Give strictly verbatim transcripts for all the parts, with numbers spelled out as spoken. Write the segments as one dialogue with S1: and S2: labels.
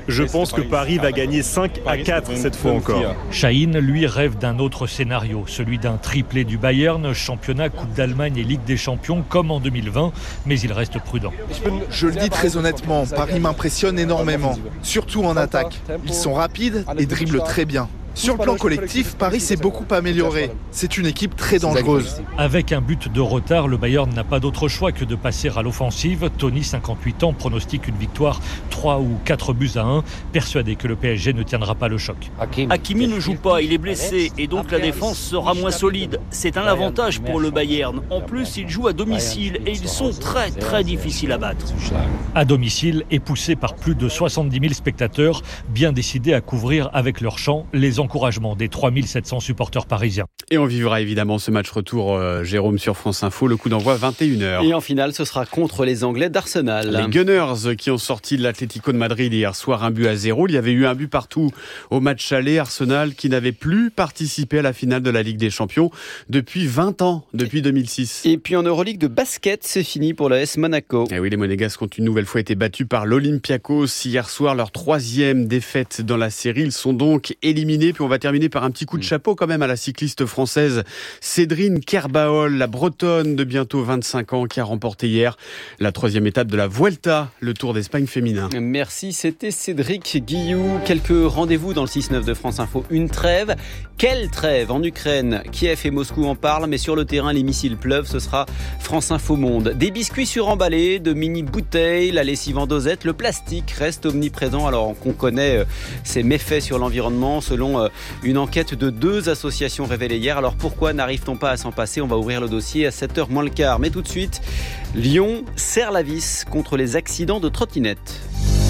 S1: Je pense que Paris va gagner cinq à quatre cette fois encore.
S2: Şahin, lui, rêve d'un autre scénario, celui d'un triplé du Bayern, championnat, Coupe d'Allemagne et Ligue des Champions comme en deux mille vingt, mais il reste prudent.
S3: Je le dis très honnêtement, Paris m'impressionne énormément, surtout en attaque. Ils sont rapides et dribblent très bien. Sur le plan collectif, Paris s'est beaucoup amélioré. C'est une équipe très dangereuse.
S2: Avec un but de retard, le Bayern n'a pas d'autre choix que de passer à l'offensive. Tony, cinquante-huit ans, pronostique une victoire trois ou quatre buts à un, persuadé que le P S G ne tiendra pas le choc.
S4: Hakimi ne joue pas, il est blessé et donc la défense sera moins solide. C'est un avantage pour le Bayern. En plus, ils jouent à domicile et ils sont très très difficiles à battre.
S2: À domicile et poussé par plus de soixante-dix mille spectateurs, bien décidés à couvrir avec leur chant les encouragement des trois mille sept cents supporters parisiens.
S5: Et on vivra évidemment ce match retour, euh, Jérôme, sur France Info. Le coup d'envoi vingt et une heures.
S6: Et en finale, ce sera contre les Anglais d'Arsenal.
S5: Les Gunners qui ont sorti de l'Atlético de Madrid hier soir un but à zéro. Il y avait eu un but partout au match aller. Arsenal qui n'avait plus participé à la finale de la Ligue des Champions depuis vingt ans, depuis deux mille six.
S6: Et puis en Euroleague de basket, c'est fini pour l'A S Monaco.
S5: Et oui, les Monégasques ont une nouvelle fois été battus par l'Olympiakos hier soir. Leur troisième défaite dans la série. Ils sont donc éliminés. Puis on va terminer par un petit coup de chapeau quand même à la cycliste française Cédrine Kerbaol, la Bretonne de bientôt vingt-cinq ans qui a remporté hier la troisième étape de la Vuelta, le Tour d'Espagne féminin.
S6: Merci, c'était Cédric Guillou. Quelques rendez-vous dans le six neuf de France Info. Une trêve. Quelle trêve en Ukraine? Kiev et Moscou en parlent, mais sur le terrain, les missiles pleuvent. Ce sera France Info Monde. Des biscuits suremballés, de mini-bouteilles, la lessive en dosette, le plastique reste omniprésent alors qu'on connaît ses méfaits sur l'environnement selon une enquête de deux associations révélée hier. Alors pourquoi n'arrive-t-on pas à s'en passer? On va ouvrir le dossier à sept heures moins le quart. Mais tout de suite, Lyon serre la vis contre les accidents de trottinettes.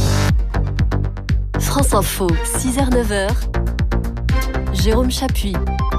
S7: France Info, six heures neuf heures. Jérôme Chapuis.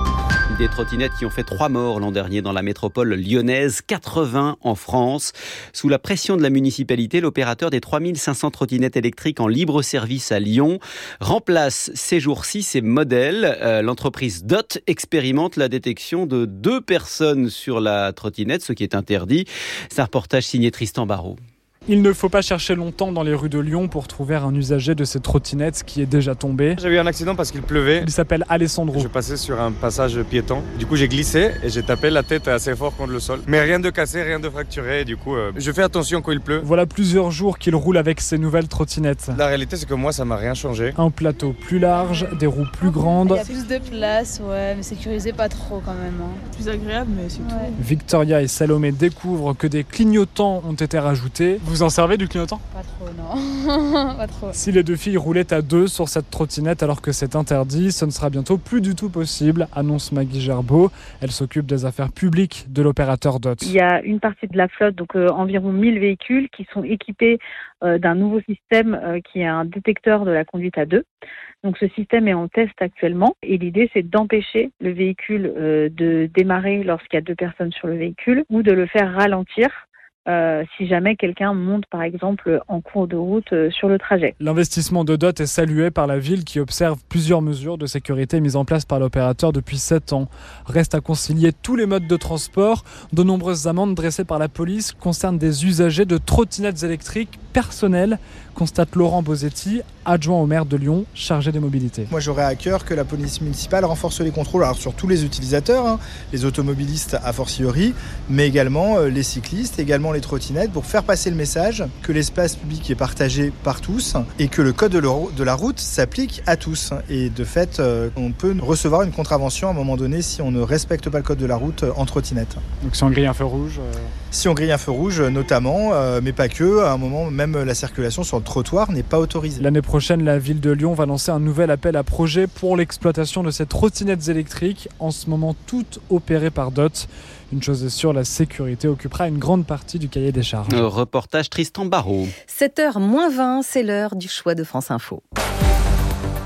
S6: Des trottinettes qui ont fait trois morts l'an dernier dans la métropole lyonnaise, quatre-vingts en France. Sous la pression de la municipalité, l'opérateur des trois mille cinq cents trottinettes électriques en libre service à Lyon remplace ces jours-ci ces modèles. Euh, l'entreprise D O T expérimente la détection de deux personnes sur la trottinette, ce qui est interdit. C'est un reportage signé Tristan Barraud.
S8: Il ne faut pas chercher longtemps dans les rues de Lyon pour trouver un usager de cette trottinette qui est déjà tombé.
S9: J'ai eu un accident parce qu'il pleuvait.
S8: Il s'appelle Alessandro.
S9: Je passais sur un passage piéton. Du coup, j'ai glissé et j'ai tapé la tête assez fort contre le sol. Mais rien de cassé, rien de fracturé. Du coup, euh, je fais attention quand il pleut.
S8: Voilà plusieurs jours qu'il roule avec ces nouvelles trottinettes.
S9: La réalité, c'est que moi, ça m'a rien changé.
S8: Un plateau plus large, des roues plus grandes.
S10: Il y a plus de place, ouais, mais sécurisé pas trop quand même. Hein.
S11: Plus agréable, mais c'est ouais. tout.
S8: Victoria et Salomé découvrent que des clignotants ont été rajoutés. Vous en servez du clignotant?
S10: Pas trop, non. Pas trop.
S8: Si les deux filles roulaient à deux sur cette trottinette alors que c'est interdit, ce ne sera bientôt plus du tout possible, annonce Maggie Gerbeau. Elle s'occupe des affaires publiques de l'opérateur D O T.
S12: Il y a une partie de la flotte, donc euh, environ mille véhicules, qui sont équipés euh, d'un nouveau système euh, qui est un détecteur de la conduite à deux. Donc ce système est en test actuellement et l'idée c'est d'empêcher le véhicule euh, de démarrer lorsqu'il y a deux personnes sur le véhicule ou de le faire ralentir Euh, si jamais quelqu'un monte par exemple en cours de route euh, sur le trajet.
S8: L'investissement de D O T est salué par la ville qui observe plusieurs mesures de sécurité mises en place par l'opérateur depuis sept ans. Reste à concilier tous les modes de transport. De nombreuses amendes dressées par la police concernent des usagers de trottinettes électriques personnelles, constate Laurent Bosetti, adjoint au maire de Lyon, chargé des mobilités.
S13: Moi j'aurais à cœur que la police municipale renforce les contrôles alors, sur tous les utilisateurs, hein, les automobilistes a fortiori, mais également euh, les cyclistes, également les trottinettes, pour faire passer le message que l'espace public est partagé par tous et que le code de la route s'applique à tous. Et de fait, euh, on peut recevoir une contravention à un moment donné si on ne respecte pas le code de la route en trottinette.
S8: Donc si on grille un feu rouge euh...
S13: Si on grille un feu rouge notamment, euh, mais pas que, à un moment même la circulation sur le trottoir n'est pas autorisée.
S8: L'année prochaine, la ville de Lyon va lancer un nouvel appel à projet pour l'exploitation de ces trottinettes électriques, en ce moment toutes opérées par D O T. Une chose est sûre, la sécurité occupera une grande partie du cahier des charges.
S6: Euh, reportage Tristan Barraud.
S7: sept heures moins vingt, c'est l'heure du choix de France Info.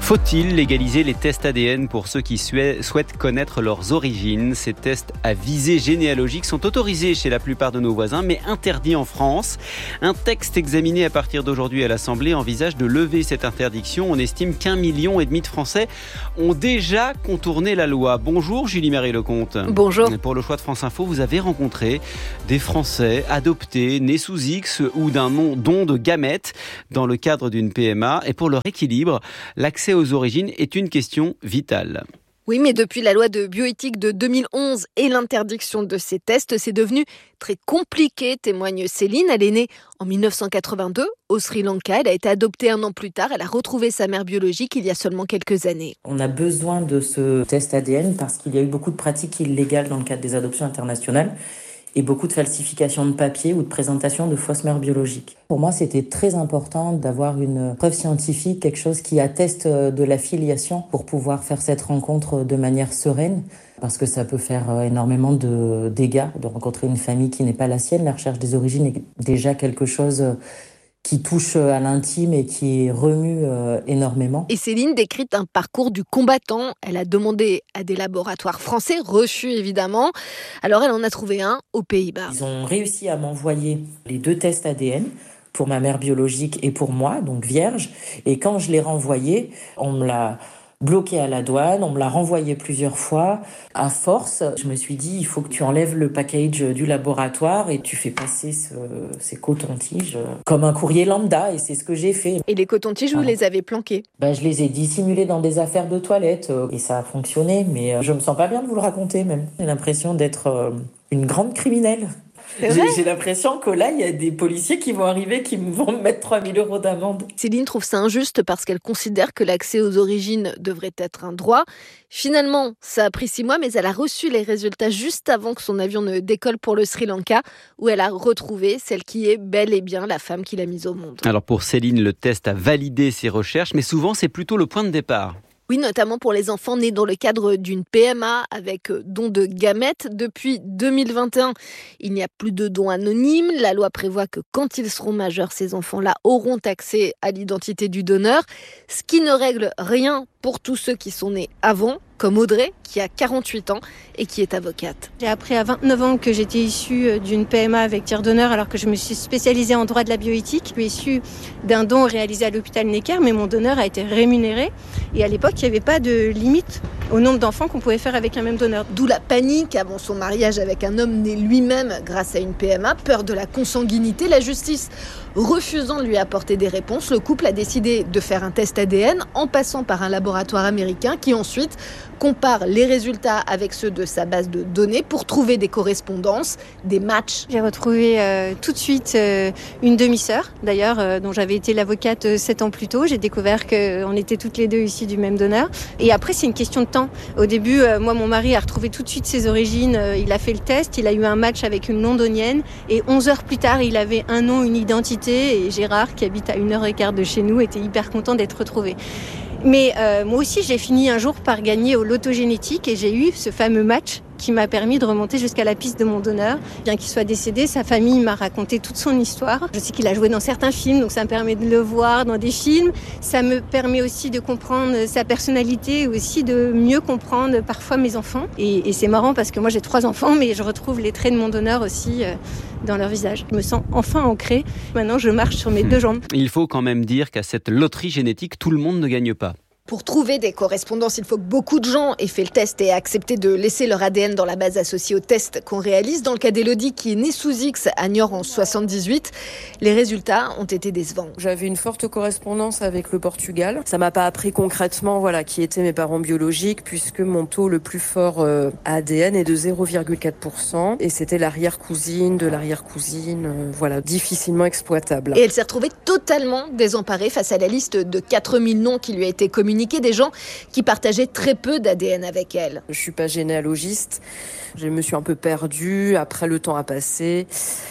S6: Faut-il légaliser les tests A D N pour ceux qui souhaitent connaître leurs origines ? Ces tests à visée généalogique sont autorisés chez la plupart de nos voisins, mais interdits en France. Un texte examiné à partir d'aujourd'hui à l'Assemblée envisage de lever cette interdiction. On estime qu'un million et demi de Français ont déjà contourné la loi. Bonjour Julie-Marie Lecomte.
S11: Bonjour.
S6: Pour le choix de France Info, vous avez rencontré des Français adoptés, nés sous X ou d'un don de gamètes dans le cadre d'une P M A. Et pour leur équilibre, l'accès aux origines est une question vitale.
S11: Oui, mais depuis la loi de bioéthique de deux mille onze et l'interdiction de ces tests, c'est devenu très compliqué, témoigne Céline. Elle est née en dix-neuf cent quatre-vingt-deux au Sri Lanka. Elle a été adoptée un an plus tard. Elle a retrouvé sa mère biologique il y a seulement quelques années.
S14: On a besoin de ce test A D N parce qu'il y a eu beaucoup de pratiques illégales dans le cadre des adoptions internationales et beaucoup de falsifications de papier ou de présentation de fausses mères biologiques. Pour moi, c'était très important d'avoir une preuve scientifique, quelque chose qui atteste de la filiation pour pouvoir faire cette rencontre de manière sereine, parce que ça peut faire énormément de dégâts de rencontrer une famille qui n'est pas la sienne. La recherche des origines est déjà quelque chose qui touche à l'intime et qui remue euh, énormément.
S11: Et Céline décrit un parcours du combattant. Elle a demandé à des laboratoires français, reçus évidemment. Alors elle en a trouvé un aux Pays-Bas.
S14: Ils ont réussi à m'envoyer les deux tests A D N pour ma mère biologique et pour moi, donc vierge. Et quand je l'ai renvoyé, on me l'a bloqué à la douane, on me l'a renvoyé plusieurs fois. À force, je me suis dit, il faut que tu enlèves le package du laboratoire et tu fais passer ce, ces cotons-tiges comme un courrier lambda, et c'est ce que j'ai fait.
S11: Et les cotons-tiges, vous ah. les avez planqués ?
S14: Ben, je les ai dissimulés dans des affaires de toilette et ça a fonctionné, mais je me sens pas bien de vous le raconter même. J'ai l'impression d'être une grande criminelle. J'ai, j'ai l'impression que là, il y a des policiers qui vont arriver, qui vont me mettre trois mille euros d'amende.
S11: Céline trouve ça injuste parce qu'elle considère que l'accès aux origines devrait être un droit. Finalement, ça a pris six mois, mais elle a reçu les résultats juste avant que son avion ne décolle pour le Sri Lanka, où elle a retrouvé celle qui est bel et bien la femme qui l'a mise au monde.
S6: Alors pour Céline, le test a validé ses recherches, mais souvent c'est plutôt le point de départ.
S11: Oui, notamment pour les enfants nés dans le cadre d'une P M A avec don de gamètes. Depuis deux mille vingt et un, il n'y a plus de dons anonymes. La loi prévoit que quand ils seront majeurs, ces enfants-là auront accès à l'identité du donneur, ce qui ne règle rien pour tous ceux qui sont nés avant, comme Audrey, qui a quarante-huit ans et qui est avocate.
S15: J'ai appris à vingt-neuf ans que j'étais issue d'une P M A avec tiers donneur, alors que je me suis spécialisée en droit de la bioéthique. Je suis issue d'un don réalisé à l'hôpital Necker, mais mon donneur a été rémunéré. Et à l'époque, il n'y avait pas de limite au nombre d'enfants qu'on pouvait faire avec un même donneur.
S11: D'où la panique avant son mariage avec un homme né lui-même grâce à une P M A, peur de la consanguinité. La justice refusant de lui apporter des réponses, le couple a décidé de faire un test A D N en passant par un laboratoire américain qui ensuite compare les résultats avec ceux de sa base de données pour trouver des correspondances, des matchs.
S15: J'ai retrouvé euh, tout de suite euh, une demi-sœur, d'ailleurs, euh, dont j'avais été l'avocate euh, sept ans plus tôt. J'ai découvert qu'on était toutes les deux issues du même donneur. Et après, c'est une question de temps. Au début, euh, moi, mon mari a retrouvé tout de suite ses origines. Euh, il a fait le test, il a eu un match avec une londonienne. Et onze heures plus tard, il avait un nom, une identité. Et Gérard, qui habite à une heure et quart de chez nous, était hyper content d'être retrouvé. Mais euh, moi aussi, j'ai fini un jour par gagner au loto génétique et j'ai eu ce fameux match qui m'a permis de remonter jusqu'à la piste de mon donneur. Bien qu'il soit décédé, sa famille m'a raconté toute son histoire. Je sais qu'il a joué dans certains films, donc ça me permet de le voir dans des films. Ça me permet aussi de comprendre sa personnalité et aussi de mieux comprendre parfois mes enfants. Et, et c'est marrant parce que moi j'ai trois enfants, mais je retrouve les traits de mon donneur aussi euh, dans leur visage. Je me sens enfin ancrée. Maintenant, je marche sur mes mmh. deux jambes.
S6: Il faut quand même dire qu'à cette loterie génétique, tout le monde ne gagne pas.
S11: Pour trouver des correspondances, il faut que beaucoup de gens aient fait le test et aient accepté de laisser leur A D N dans la base associée au test qu'on réalise. Dans le cas d'Élodie, qui est née sous X à Niort en soixante-dix-huit, les résultats ont été décevants.
S16: J'avais une forte correspondance avec le Portugal. Ça m'a pas appris concrètement voilà, qui étaient mes parents biologiques, puisque mon taux le plus fort euh, A D N est de zéro virgule quatre pour cent. Et c'était l'arrière-cousine de l'arrière-cousine, euh, voilà, difficilement exploitable.
S11: Et elle s'est retrouvée totalement désemparée face à la liste de quatre mille noms qui lui a été communiquée, des gens qui partageaient très peu d'A D N avec elle.
S16: Je suis pas généalogiste, je me suis un peu perdue, après le temps a passé.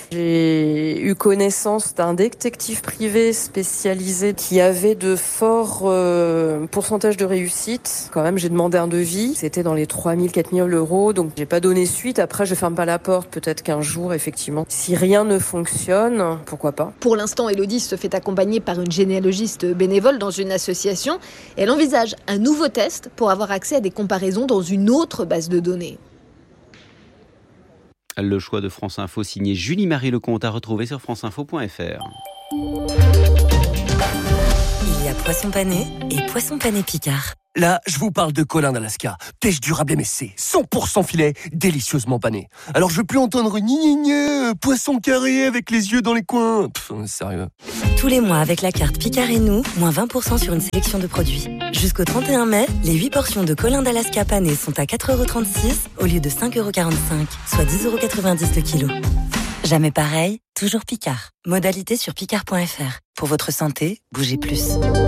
S16: J'ai eu connaissance d'un détective privé spécialisé qui avait de forts euh, pourcentages de réussite. Quand même, j'ai demandé un devis, c'était dans les trois mille, quatre mille euros, donc j'ai pas donné suite. Après, je ferme pas la porte, peut-être qu'un jour, effectivement, si rien ne fonctionne, pourquoi pas.
S11: Pour l'instant, Élodie se fait accompagner par une généalogiste bénévole dans une association. Elle envisage un nouveau test pour avoir accès à des comparaisons dans une autre base de données.
S6: Le choix de France Info signé Julie-Marie Lecomte à retrouver sur franceinfo point fr.
S17: Il y a poisson pané et poisson pané Picard.
S18: Là, je vous parle de Colin d'Alaska. Pêche durable M S C, cent pour cent filet, délicieusement pané. Alors je veux plus entendre ni ni ni, poisson carré avec les yeux dans les coins. Pff, sérieux.
S17: Tous les mois avec la carte Picard et nous, moins vingt pour cent sur une sélection de produits. Jusqu'au trente et un mai, les huit portions de Colin d'Alaska pané sont à quatre euros trente-six au lieu de cinq euros quarante-cinq, soit dix euros quatre-vingt-dix le kilo. Jamais pareil, toujours Picard. Modalité sur picard point fr. Pour votre santé, bougez plus.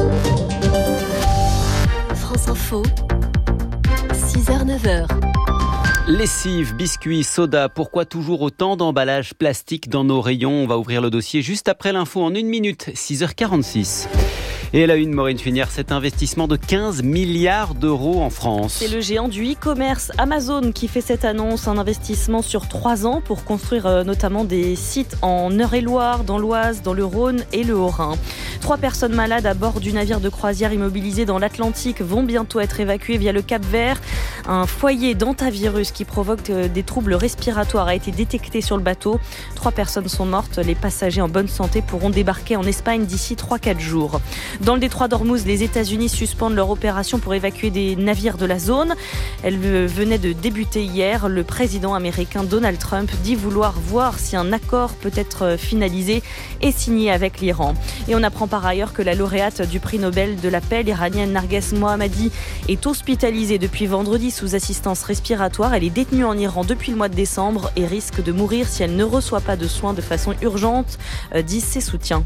S7: France Info, six heures neuf heures.
S6: Lessive, biscuits, soda, pourquoi toujours autant d'emballages plastiques dans nos rayons ? On va ouvrir le dossier juste après l'info en une minute, six heures quarante-six. Et à la une, Maureen Finière, cet investissement de quinze milliards d'euros en France.
S19: C'est le géant du e-commerce Amazon qui fait cette annonce, un investissement sur trois ans pour construire euh, notamment des sites en Eure-et-Loire, dans l'Oise, dans le Rhône et le Haut-Rhin. Trois personnes malades à bord du navire de croisière immobilisé dans l'Atlantique vont bientôt être évacuées via le Cap-Vert. Un foyer d'hantavirus qui provoque euh, des troubles respiratoires a été détecté sur le bateau. Trois personnes sont mortes. Les passagers en bonne santé pourront débarquer en Espagne d'ici trois à quatre jours. Dans le détroit d'Ormuz, les États-Unis suspendent leur opération pour évacuer des navires de la zone. Elle venait de débuter hier. Le président américain Donald Trump dit vouloir voir si un accord peut être finalisé et signé avec l'Iran. Et on apprend par ailleurs que la lauréate du prix Nobel de la paix, l'Iranienne Narges Mohammadi, est hospitalisée depuis vendredi sous assistance respiratoire. Elle est détenue en Iran depuis le mois de décembre et risque de mourir si elle ne reçoit pas de soins de façon urgente, disent ses soutiens.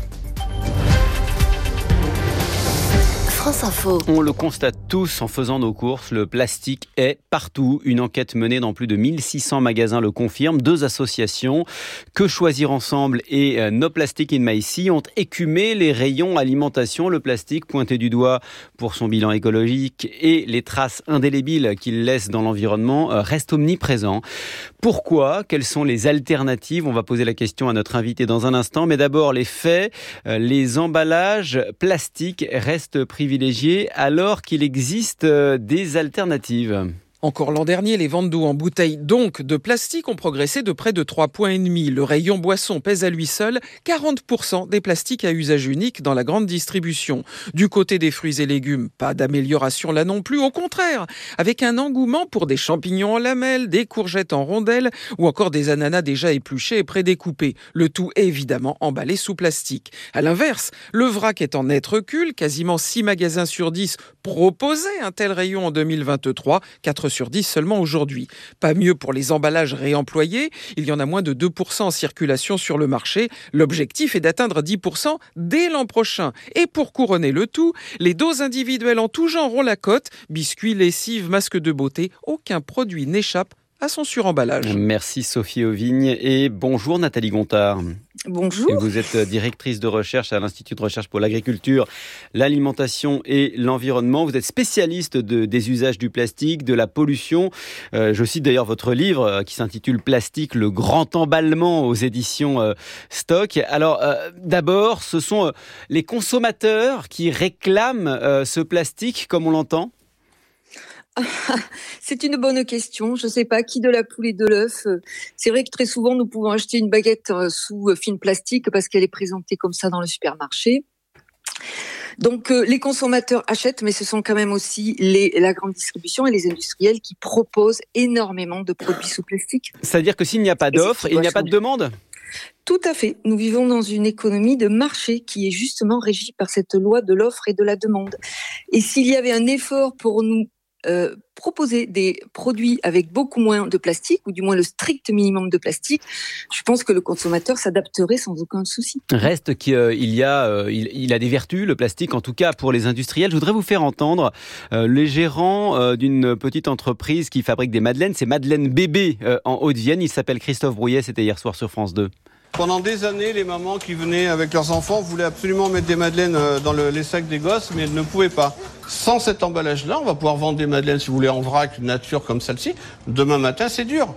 S7: France Info.
S6: On le constate tous en faisant nos courses, le plastique est partout. Une enquête menée dans plus de mille six cents magasins le confirme. Deux associations, Que Choisir Ensemble et No Plastic in My Sea, ont écumé les rayons alimentation. Le plastique, pointé du doigt pour son bilan écologique et les traces indélébiles qu'il laisse dans l'environnement, reste omniprésent. Pourquoi ? Quelles sont les alternatives ? On va poser la question à notre invité dans un instant. Mais d'abord, les faits. Les emballages plastiques restent privilégiés alors qu'il existe des alternatives.
S20: Encore l'an dernier, les ventes d'eau en bouteille, donc de plastique, ont progressé de près de trois points et demi. Le rayon boisson pèse à lui seul quarante pour cent des plastiques à usage unique dans la grande distribution. Du côté des fruits et légumes, pas d'amélioration là non plus, au contraire, avec un engouement pour des champignons en lamelles, des courgettes en rondelles ou encore des ananas déjà épluchés et prédécoupés. Le tout évidemment emballé sous plastique. À l'inverse, le vrac est en net recul, quasiment six magasins sur dix proposaient un tel rayon en deux mille vingt-trois, quatre sur dix seulement aujourd'hui. Pas mieux pour les emballages réemployés, il y en a moins de deux pour cent en circulation sur le marché. L'objectif est d'atteindre dix pour cent dès l'an prochain. Et pour couronner le tout, les doses individuelles en tout genre ont la cote. Biscuits, lessives, masques de beauté, aucun produit n'échappe à son suremballage.
S6: Merci Sophie Auvigne et bonjour Nathalie Gontard.
S21: Bonjour.
S6: Vous êtes directrice de recherche à l'Institut de recherche pour l'agriculture, l'alimentation et l'environnement. Vous êtes spécialiste de, des usages du plastique, de la pollution. Euh, je cite d'ailleurs votre livre euh, qui s'intitule Plastique, le grand emballement aux éditions euh, Stock. Alors euh, d'abord, ce sont euh, les consommateurs qui réclament euh, ce plastique comme on l'entend ?
S21: C'est une bonne question. Je ne sais pas qui de la poule et de l'œuf. C'est vrai que très souvent, nous pouvons acheter une baguette sous film plastique parce qu'elle est présentée comme ça dans le supermarché. Donc, euh, les consommateurs achètent, mais ce sont quand même aussi les, la grande distribution et les industriels qui proposent énormément de produits sous plastique.
S6: C'est-à-dire que s'il n'y a pas d'offre, il n'y a pas de demande ?
S21: Tout à fait. Nous vivons dans une économie de marché qui est justement régie par cette loi de l'offre et de la demande. Et s'il y avait un effort pour nous Euh, proposer des produits avec beaucoup moins de plastique, ou du moins le strict minimum de plastique, je pense que le consommateur s'adapterait sans aucun souci.
S6: Reste qu'il euh, y a, euh, il, il a des vertus, le plastique, en tout cas pour les industriels. Je voudrais vous faire entendre euh, les gérants euh, d'une petite entreprise qui fabrique des madeleines. C'est Madeleine Bébé euh, en Haute-Vienne. Il s'appelle Christophe Brouillet, c'était hier soir sur France deux.
S22: Pendant des années, les mamans qui venaient avec leurs enfants voulaient absolument mettre des madeleines dans le, les sacs des gosses, mais elles ne pouvaient pas. Sans cet emballage-là, on va pouvoir vendre des madeleines, si vous voulez, en vrac, nature comme celle-ci. Demain matin, c'est dur.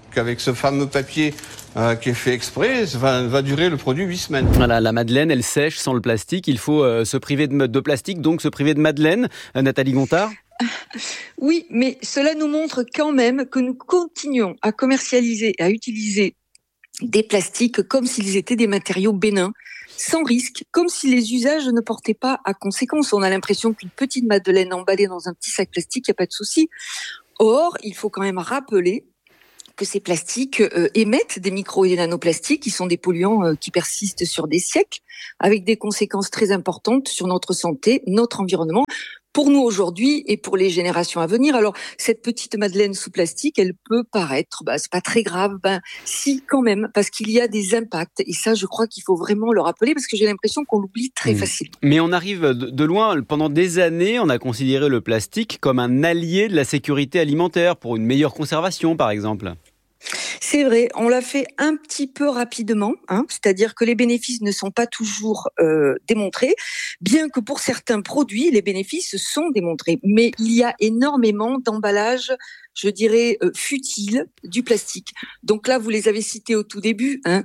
S22: qu'avec ce fameux papier euh, qui est fait exprès, va, va durer le produit huit semaines.
S6: Voilà, la madeleine, elle sèche sans le plastique. Il faut euh, se priver de, de plastique, donc se priver de madeleine. Euh, Nathalie Gontard ?
S21: Oui, mais cela nous montre quand même que nous continuons à commercialiser, à utiliser des plastiques comme s'ils étaient des matériaux bénins, sans risque, comme si les usages ne portaient pas à conséquence. On a l'impression qu'une petite madeleine emballée dans un petit sac plastique, il n'y a pas de souci. Or, il faut quand même rappeler que ces plastiques euh, émettent des micro et des nanoplastiques, qui sont des polluants euh, qui persistent sur des siècles, avec des conséquences très importantes sur notre santé, notre environnement, pour nous aujourd'hui et pour les générations à venir. Alors, cette petite madeleine sous plastique, elle peut paraître, bah, c'est pas très grave, ben, si, quand même, parce qu'il y a des impacts. Et ça, je crois qu'il faut vraiment le rappeler, parce que j'ai l'impression qu'on l'oublie très mmh. facilement.
S6: Mais on arrive de loin. Pendant des années, on a considéré le plastique comme un allié de la sécurité alimentaire, pour une meilleure conservation, par exemple.
S21: C'est vrai, on l'a fait un petit peu rapidement, hein, c'est-à-dire que les bénéfices ne sont pas toujours euh, démontrés, bien que pour certains produits, les bénéfices sont démontrés. Mais il y a énormément d'emballages, je dirais, euh, futiles du plastique. Donc là, vous les avez cités au tout début, hein.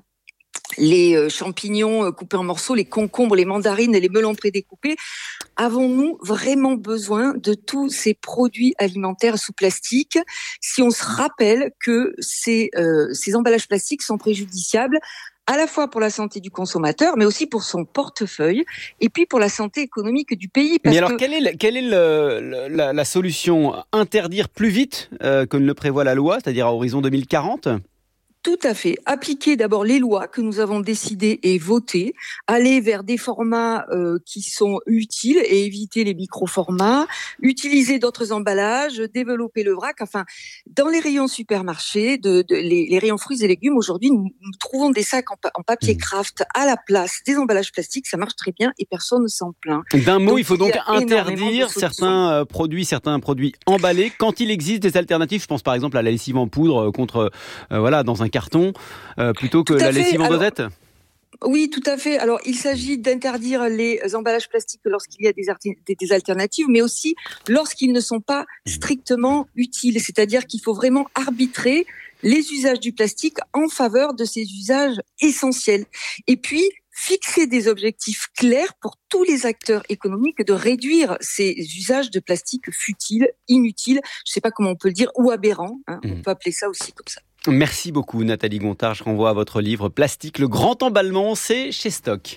S21: Les champignons coupés en morceaux, les concombres, les mandarines et les melons prédécoupés. Avons-nous vraiment besoin de tous ces produits alimentaires sous plastique, si on se rappelle que ces, euh, ces emballages plastiques sont préjudiciables à la fois pour la santé du consommateur, mais aussi pour son portefeuille, et puis pour la santé économique du pays. Parce
S6: mais alors,
S21: que...
S6: quelle est, quelle est le, le, la, la solution ? Interdire plus vite euh, que ne le prévoit la loi, c'est-à-dire à horizon deux mille quarante ?
S21: Tout à fait. Appliquer d'abord les lois que nous avons décidées et votées, aller vers des formats euh, qui sont utiles et éviter les micro-formats, utiliser d'autres emballages, développer le vrac. Enfin, dans les rayons supermarchés, de, de, les, les rayons fruits et légumes, aujourd'hui, nous, nous trouvons des sacs en, en papier craft à la place des emballages plastiques. Ça marche très bien et personne ne s'en plaint.
S6: D'un mot, donc, il faut donc il interdire certains euh, produits, certains produits emballés quand il existe des alternatives. Je pense par exemple à la lessive en poudre contre, euh, voilà, dans un carton, euh, plutôt que la lessive en dosette.
S21: Oui, tout à fait. Alors, il s'agit d'interdire les emballages plastiques lorsqu'il y a des, des, des alternatives, mais aussi lorsqu'ils ne sont pas strictement utiles. C'est-à-dire qu'il faut vraiment arbitrer les usages du plastique en faveur de ces usages essentiels. Et puis, fixer des objectifs clairs pour tous les acteurs économiques de réduire ces usages de plastique futiles, inutiles, je ne sais pas comment on peut le dire, ou aberrants, hein, mmh. on peut appeler ça aussi comme ça.
S6: Merci beaucoup Nathalie Gontard, je renvoie à votre livre Plastique, le grand emballement, c'est chez Stock.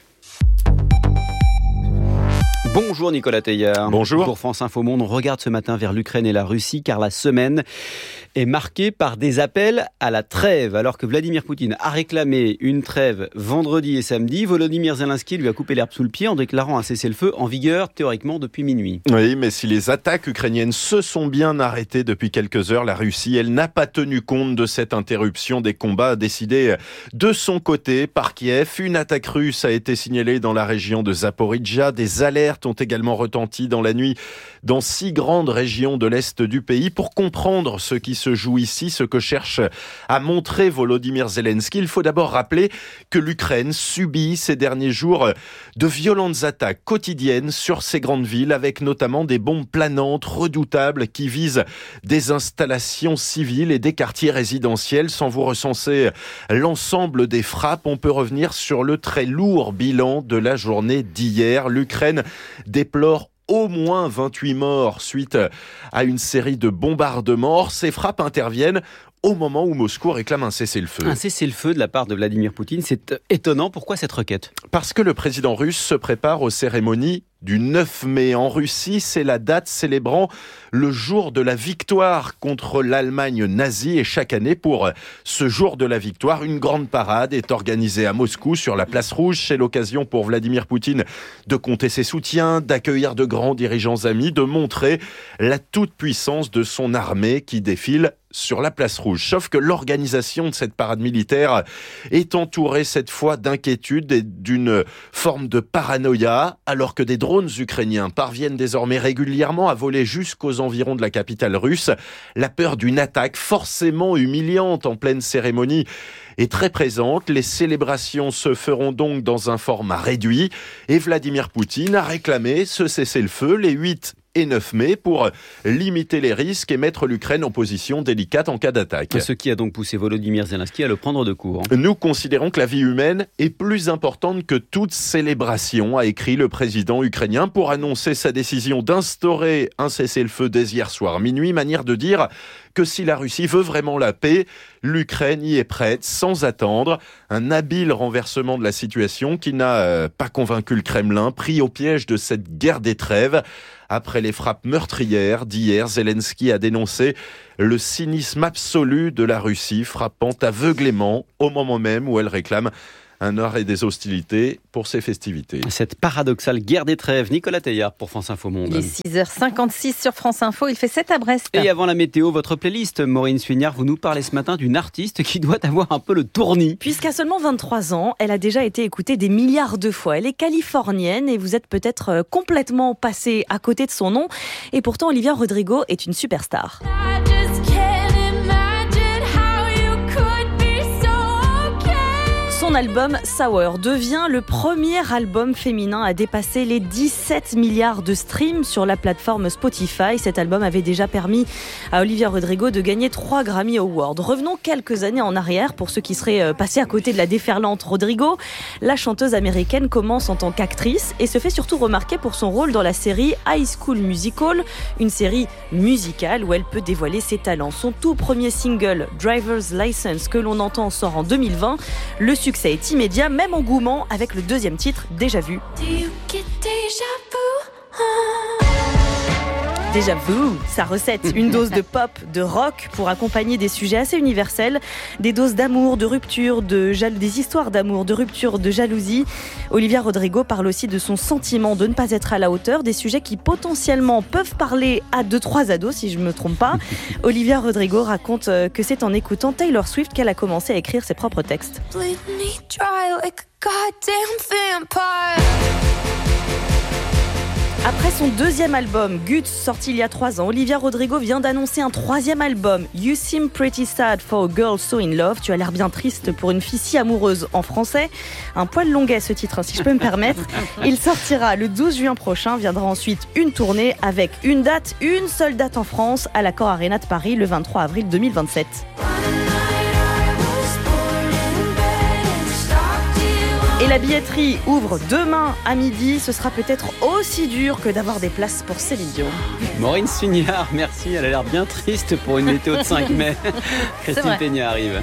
S6: Bonjour Nicolas Teillard.
S1: Bonjour.
S6: Pour France Info Monde, on regarde ce matin vers l'Ukraine et la Russie car la semaine est marquée par des appels à la trêve. Alors que Vladimir Poutine a réclamé une trêve vendredi et samedi, Volodymyr Zelensky lui a coupé l'herbe sous le pied en déclarant un cessez-le-feu en vigueur théoriquement depuis minuit.
S1: Oui, mais si les attaques ukrainiennes se sont bien arrêtées depuis quelques heures, la Russie, elle n'a pas tenu compte de cette interruption des combats, a décidé de son côté par Kiev. Une attaque russe a été signalée dans la région de Zaporijjia. Des alertes ont également retenti dans la nuit dans six grandes régions de l'Est du pays. Pour comprendre ce qui se joue ici, ce que cherche à montrer Volodymyr Zelensky, il faut d'abord rappeler que l'Ukraine subit ces derniers jours de violentes attaques quotidiennes sur ces grandes villes, avec notamment des bombes planantes redoutables qui visent des installations civiles et des quartiers résidentiels. Sans vous recenser l'ensemble des frappes, on peut revenir sur le très lourd bilan de la journée d'hier. L'Ukraine déplore au moins vingt-huit morts suite à une série de bombardements. Ces frappes interviennent au moment où Moscou réclame un cessez-le-feu.
S6: Un cessez-le-feu de la part de Vladimir Poutine, c'est étonnant. Pourquoi cette requête ?
S1: Parce que le président russe se prépare aux cérémonies du neuf mai. En Russie, c'est la date célébrant le jour de la victoire contre l'Allemagne nazie. Et chaque année, pour ce jour de la victoire, une grande parade est organisée à Moscou sur la place Rouge. C'est l'occasion pour Vladimir Poutine de compter ses soutiens, d'accueillir de grands dirigeants amis, de montrer la toute-puissance de son armée qui défile sur la place Rouge. Sauf que l'organisation de cette parade militaire est entourée cette fois d'inquiétude et d'une forme de paranoïa, alors que des drones ukrainiens parviennent désormais régulièrement à voler jusqu'aux environs de la capitale russe. La peur d'une attaque forcément humiliante en pleine cérémonie est très présente. Les célébrations se feront donc dans un format réduit et Vladimir Poutine a réclamé ce cessez-le-feu. Les huit et neuf mai pour limiter les risques et mettre l'Ukraine en position délicate en cas d'attaque.
S6: Ce qui a donc poussé Volodymyr Zelensky à le prendre de court.
S1: Nous considérons que la vie humaine est plus importante que toute célébration, a écrit le président ukrainien pour annoncer sa décision d'instaurer un cessez-le-feu dès hier soir minuit, manière de dire que si la Russie veut vraiment la paix, l'Ukraine y est prête sans attendre. Un habile renversement de la situation qui n'a euh, pas convaincu le Kremlin, pris au piège de cette guerre des trêves. Après les frappes meurtrières d'hier, Zelensky a dénoncé le cynisme absolu de la Russie, frappant aveuglément au moment même où elle réclame un arrêt des hostilités pour ces festivités.
S6: Cette paradoxale guerre des trêves, Nicolas Teilhard pour France Info Monde.
S3: Il est six heures cinquante-six sur France Info, il fait sept à Brest.
S6: Et avant la météo, votre playlist, Maureen Suignard, vous nous parlez ce matin d'une artiste qui doit avoir un peu le tournis.
S19: Puisqu'à seulement vingt-trois ans, elle a déjà été écoutée des milliards de fois. Elle est californienne et vous êtes peut-être complètement passé à côté de son nom. Et pourtant, Olivia Rodrigo est une superstar. Son album Sour devient le premier album féminin à dépasser les dix-sept milliards de streams sur la plateforme Spotify. Cet album avait déjà permis à Olivia Rodrigo de gagner trois Grammy Awards. Revenons quelques années en arrière pour ceux qui seraient passés à côté de la déferlante Rodrigo. La chanteuse américaine commence en tant qu'actrice et se fait surtout remarquer pour son rôle dans la série High School Musical, une série musicale où elle peut dévoiler ses talents. Son tout premier single, Driver's License, que l'on entend, sort en deux mille vingt. Le succès est immédiat, même engouement avec le deuxième titre, Déjà Vu. Déjà Vu, sa recette, une dose de pop, de rock pour accompagner des sujets assez universels, des doses d'amour, de rupture, de jal- des histoires d'amour, de rupture, de jalousie. Olivia Rodrigo parle aussi de son sentiment de ne pas être à la hauteur, des sujets qui potentiellement peuvent parler à deux trois ados si je ne me trompe pas. Olivia Rodrigo raconte que c'est en écoutant Taylor Swift qu'elle a commencé à écrire ses propres textes. Après son deuxième album, Guts, sorti il y a trois ans, Olivia Rodrigo vient d'annoncer un troisième album, You Seem Pretty Sad for a Girl So In Love. Tu as l'air bien triste pour une fille si amoureuse en français. Un poil longuet ce titre, si je peux me permettre. Il sortira le douze juin prochain. Viendra ensuite une tournée avec une date, une seule date en France, à l'Accor Arena de Paris, le vingt-trois avril deux mille vingt-sept. Et la billetterie ouvre demain à midi. Ce sera peut-être aussi dur que d'avoir des places pour Céline Dion.
S6: Maureen Suignard, merci. Elle a l'air bien triste pour une météo de cinq mai. Christine Peña arrive.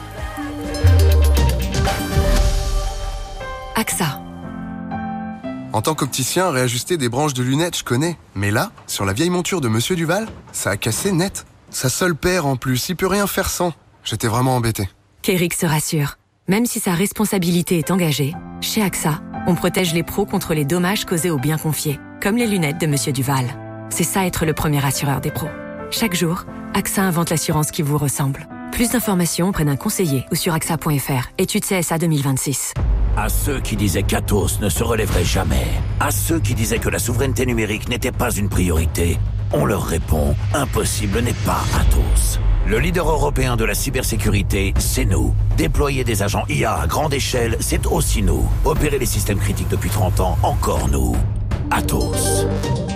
S4: A X A. En tant qu'opticien, réajuster des branches de lunettes, je connais. Mais là, sur la vieille monture de Monsieur Duval, ça a cassé net. Sa seule paire en plus, il peut rien faire sans. J'étais vraiment embêté.
S23: Kérix se rassure. Même si sa responsabilité est engagée, chez A X A, on protège les pros contre les dommages causés aux biens confiés, comme les lunettes de Monsieur Duval. C'est ça être le premier assureur des pros. Chaque jour, A X A invente l'assurance qui vous ressemble. Plus d'informations auprès d'un conseiller ou sur A X A point F R. Étude C S A deux mille vingt-six.
S24: À ceux qui disaient qu'Atos ne se relèverait jamais, à ceux qui disaient que la souveraineté numérique n'était pas une priorité, on leur répond, impossible n'est pas Atos. Le leader européen de la cybersécurité, c'est nous. Déployer des agents I A à grande échelle, c'est aussi nous. Opérer les systèmes critiques depuis trente ans, encore nous. Atos.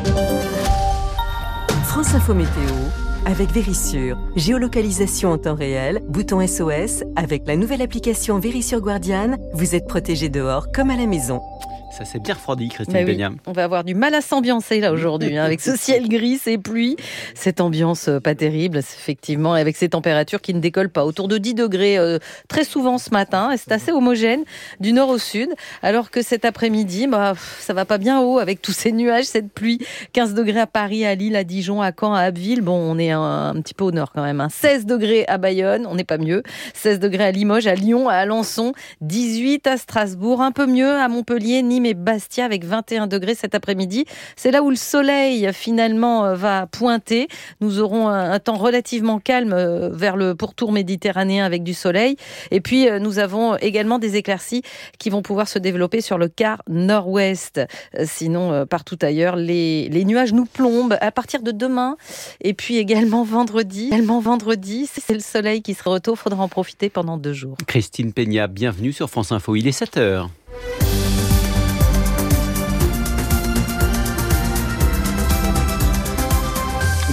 S25: France Info Météo avec Vérissure. Géolocalisation en temps réel, bouton S O S. Avec la nouvelle application Vérissure Guardian, vous êtes protégé dehors comme à la maison.
S6: Ça s'est bien refroidi, Christine
S3: bah oui,
S6: Peña.
S3: On va avoir du mal à s'ambiancer là aujourd'hui, hein, avec ce ciel gris, ces pluies, cette ambiance euh, pas terrible, effectivement, avec ces températures qui ne décollent pas. Autour de dix degrés euh, très souvent ce matin, et c'est assez homogène du nord au sud, alors que cet après-midi, bah, ça va pas bien haut avec tous ces nuages, cette pluie. quinze degrés à Paris, à Lille, à Dijon, à Caen, à Abbeville. Bon, on est un, un petit peu au nord quand même. Hein. seize degrés à Bayonne, on n'est pas mieux. seize degrés à Limoges, à Lyon, à Alençon. dix-huit à Strasbourg, un peu mieux à Montpellier, Nîmes et Bastia avec vingt et un degrés cet après-midi. C'est là où le soleil finalement va pointer. Nous aurons un, un temps relativement calme vers le pourtour méditerranéen avec du soleil. Et puis nous avons également des éclaircies qui vont pouvoir se développer sur le quart nord-ouest. Sinon, partout ailleurs, les, les nuages nous plombent à partir de demain. Et puis également vendredi. Également vendredi, c'est le soleil qui se retourne. Il faudra en profiter pendant deux jours.
S6: Christine Peña, bienvenue sur France Info. Il est sept heures.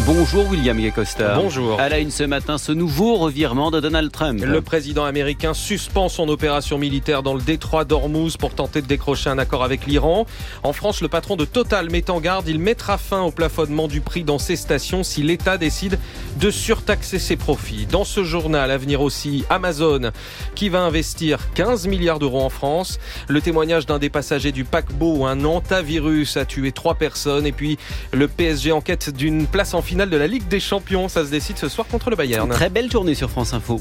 S6: Bonjour William Gacosta.
S2: Bonjour.
S6: À la une ce matin, ce nouveau revirement de Donald Trump.
S2: Le président américain suspend son opération militaire dans le détroit d'Ormuz pour tenter de décrocher un accord avec l'Iran. En France, le patron de Total met en garde, il mettra fin au plafonnement du prix dans ses stations si l'État décide de surtaxer ses profits. Dans ce journal, à venir aussi Amazon qui va investir quinze milliards d'euros en France. Le témoignage d'un des passagers du paquebot où un hantavirus a tué trois personnes. Et puis le P S G en quête d'une place en finale de la Ligue des Champions. Ça se décide ce soir contre le Bayern.
S6: Très belle journée sur France Info.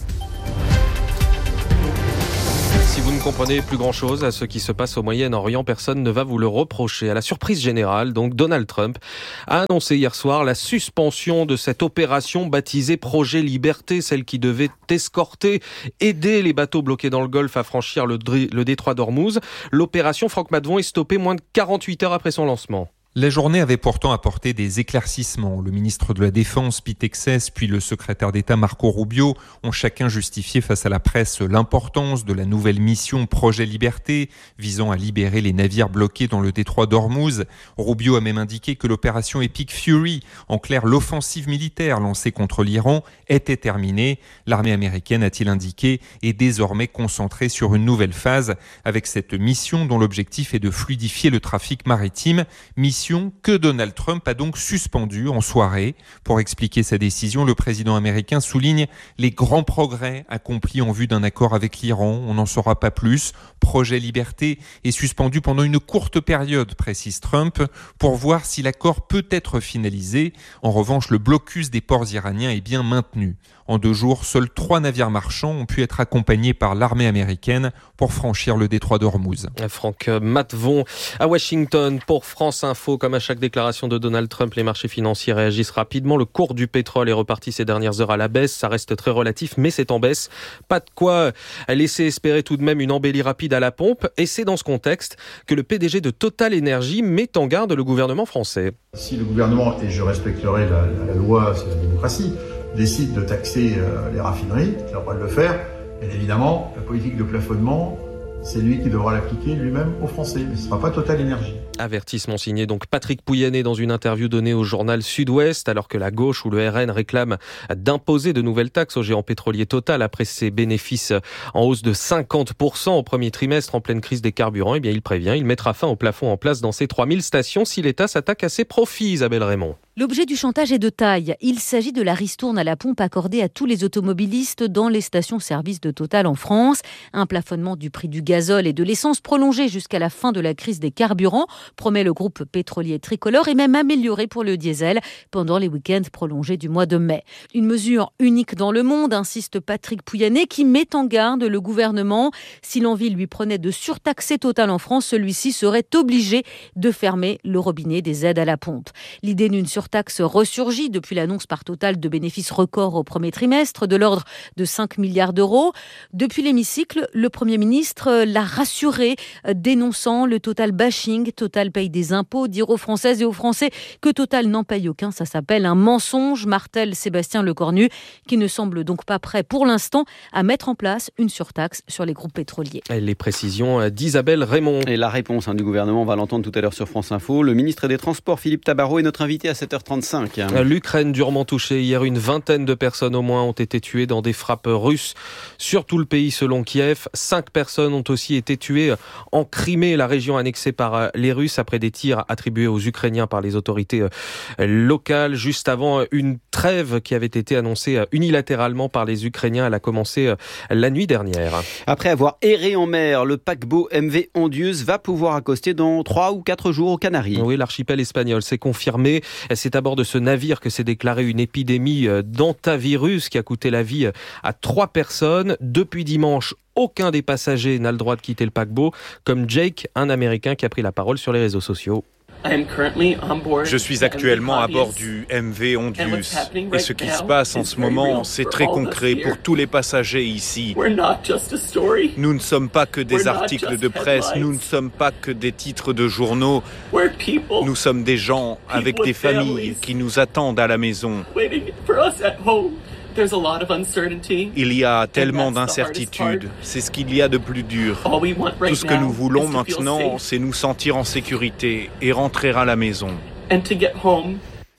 S2: Si vous ne comprenez plus grand-chose à ce qui se passe au Moyen-Orient, personne ne va vous le reprocher. À la surprise générale, donc, Donald Trump a annoncé hier soir la suspension de cette opération baptisée Projet Liberté, celle qui devait escorter, aider les bateaux bloqués dans le Golfe à franchir le, le détroit d'Ormuz. L'opération, Franck Matvon, est stoppée moins de quarante-huit heures après son lancement.
S5: La journée avait pourtant apporté des éclaircissements. Le ministre de la Défense, Pete Hexes, puis le secrétaire d'État Marco Rubio ont chacun justifié face à la presse l'importance de la nouvelle mission Projet Liberté, visant à libérer les navires bloqués dans le détroit d'Ormuz. Rubio a même indiqué que l'opération Epic Fury, en clair l'offensive militaire lancée contre l'Iran, était terminée. L'armée américaine, a-t-il indiqué, est désormais concentrée sur une nouvelle phase, avec cette mission dont l'objectif est de fluidifier le trafic maritime. Mission que Donald Trump a donc suspendue en soirée. Pour expliquer sa décision, le président américain souligne les grands progrès accomplis en vue d'un accord avec l'Iran. On n'en saura pas plus. Projet Liberté est suspendu pendant une courte période, précise Trump, pour voir si l'accord peut être finalisé. En revanche, le blocus des ports iraniens est bien maintenu. En deux jours, seuls trois navires marchands ont pu être accompagnés par l'armée américaine pour franchir le détroit d'Ormuz.
S2: Franck Matvon à Washington pour France Info. Comme à chaque déclaration de Donald Trump, les marchés financiers réagissent rapidement. Le cours du pétrole est reparti ces dernières heures à la baisse. Ça reste très relatif, mais c'est en baisse. Pas de quoi laisser espérer tout de même une embellie rapide à la pompe. Et c'est dans ce contexte que le P D G de Total Energy met en garde le gouvernement français.
S9: Si le gouvernement, et je respecterai la, la, la loi, c'est la démocratie, décide de taxer euh, les raffineries, il a le droit de le faire. Bien évidemment, la politique de plafonnement, c'est lui qui devra l'appliquer lui-même aux Français, mais ce ne sera pas Total Energy.
S2: Avertissement signé donc Patrick Pouyanné dans une interview donnée au journal Sud-Ouest, alors que la gauche ou le R N réclament d'imposer de nouvelles taxes au géant pétrolier Total après ses bénéfices en hausse de cinquante pour cent au premier trimestre en pleine crise des carburants. Eh bien, il prévient, il mettra fin au plafond en place dans ses trois mille stations si l'État s'attaque à ses profits, Isabelle Raymond.
S10: L'objet du chantage est de taille. Il s'agit de la ristourne à la pompe accordée à tous les automobilistes dans les stations-service de Total en France. Un plafonnement du prix du gazole et de l'essence prolongé jusqu'à la fin de la crise des carburants, promet le groupe pétrolier tricolore, et même amélioré pour le diesel pendant les week-ends prolongés du mois de mai. Une mesure unique dans le monde, insiste Patrick Pouyanné, qui met en garde le gouvernement. Si l'envie lui prenait de surtaxer Total en France, celui-ci serait obligé de fermer le robinet des aides à la pompe. L'idée d'une surtaxe ressurgit depuis l'annonce par Total de bénéfices records au premier trimestre de l'ordre de cinq milliards d'euros. Depuis l'hémicycle, le Premier ministre l'a rassuré, dénonçant le Total bashing. Total paye des impôts, dire aux Françaises et aux Français que Total n'en paye aucun, ça s'appelle un mensonge, martèle Sébastien Lecornu, qui ne semble donc pas prêt pour l'instant à mettre en place une surtaxe sur les groupes pétroliers.
S2: Les précisions d'Isabelle Raymond.
S6: Et la réponse hein, du gouvernement, on va l'entendre tout à l'heure sur France Info. Le ministre des Transports, Philippe Tabarot, est notre invité à sept heures trente-cinq.
S2: L'Ukraine durement touchée. Hier, une vingtaine de personnes au moins ont été tuées dans des frappes russes sur tout le pays selon Kiev. Cinq personnes ont aussi été tuées en Crimée, la région annexée par les Russes, après des tirs attribués aux Ukrainiens par les autorités locales. Juste avant une trêve qui avait été annoncée unilatéralement par les Ukrainiens. Elle a commencé la nuit dernière.
S6: Après avoir erré en mer, le paquebot M V Ondius va pouvoir accoster dans trois ou quatre jours aux Canaries.
S2: Oui, l'archipel espagnol s'est confirmé. C'est à bord de ce navire que s'est déclarée une épidémie d'hantavirus qui a coûté la vie à trois personnes. Depuis dimanche, aucun des passagers n'a le droit de quitter le paquebot, comme Jake, un Américain qui a pris la parole sur les réseaux sociaux.
S12: Je suis actuellement à bord du M V Ondius et ce qui se passe en ce moment, c'est très concret pour tous les passagers ici. Nous ne sommes pas que des articles de presse, nous ne sommes pas que des titres de journaux. Nous sommes des gens avec des familles qui nous attendent à la maison. Il y a tellement d'incertitudes, c'est ce qu'il y a de plus dur. Tout ce que nous voulons maintenant, c'est nous sentir en sécurité et rentrer à la maison.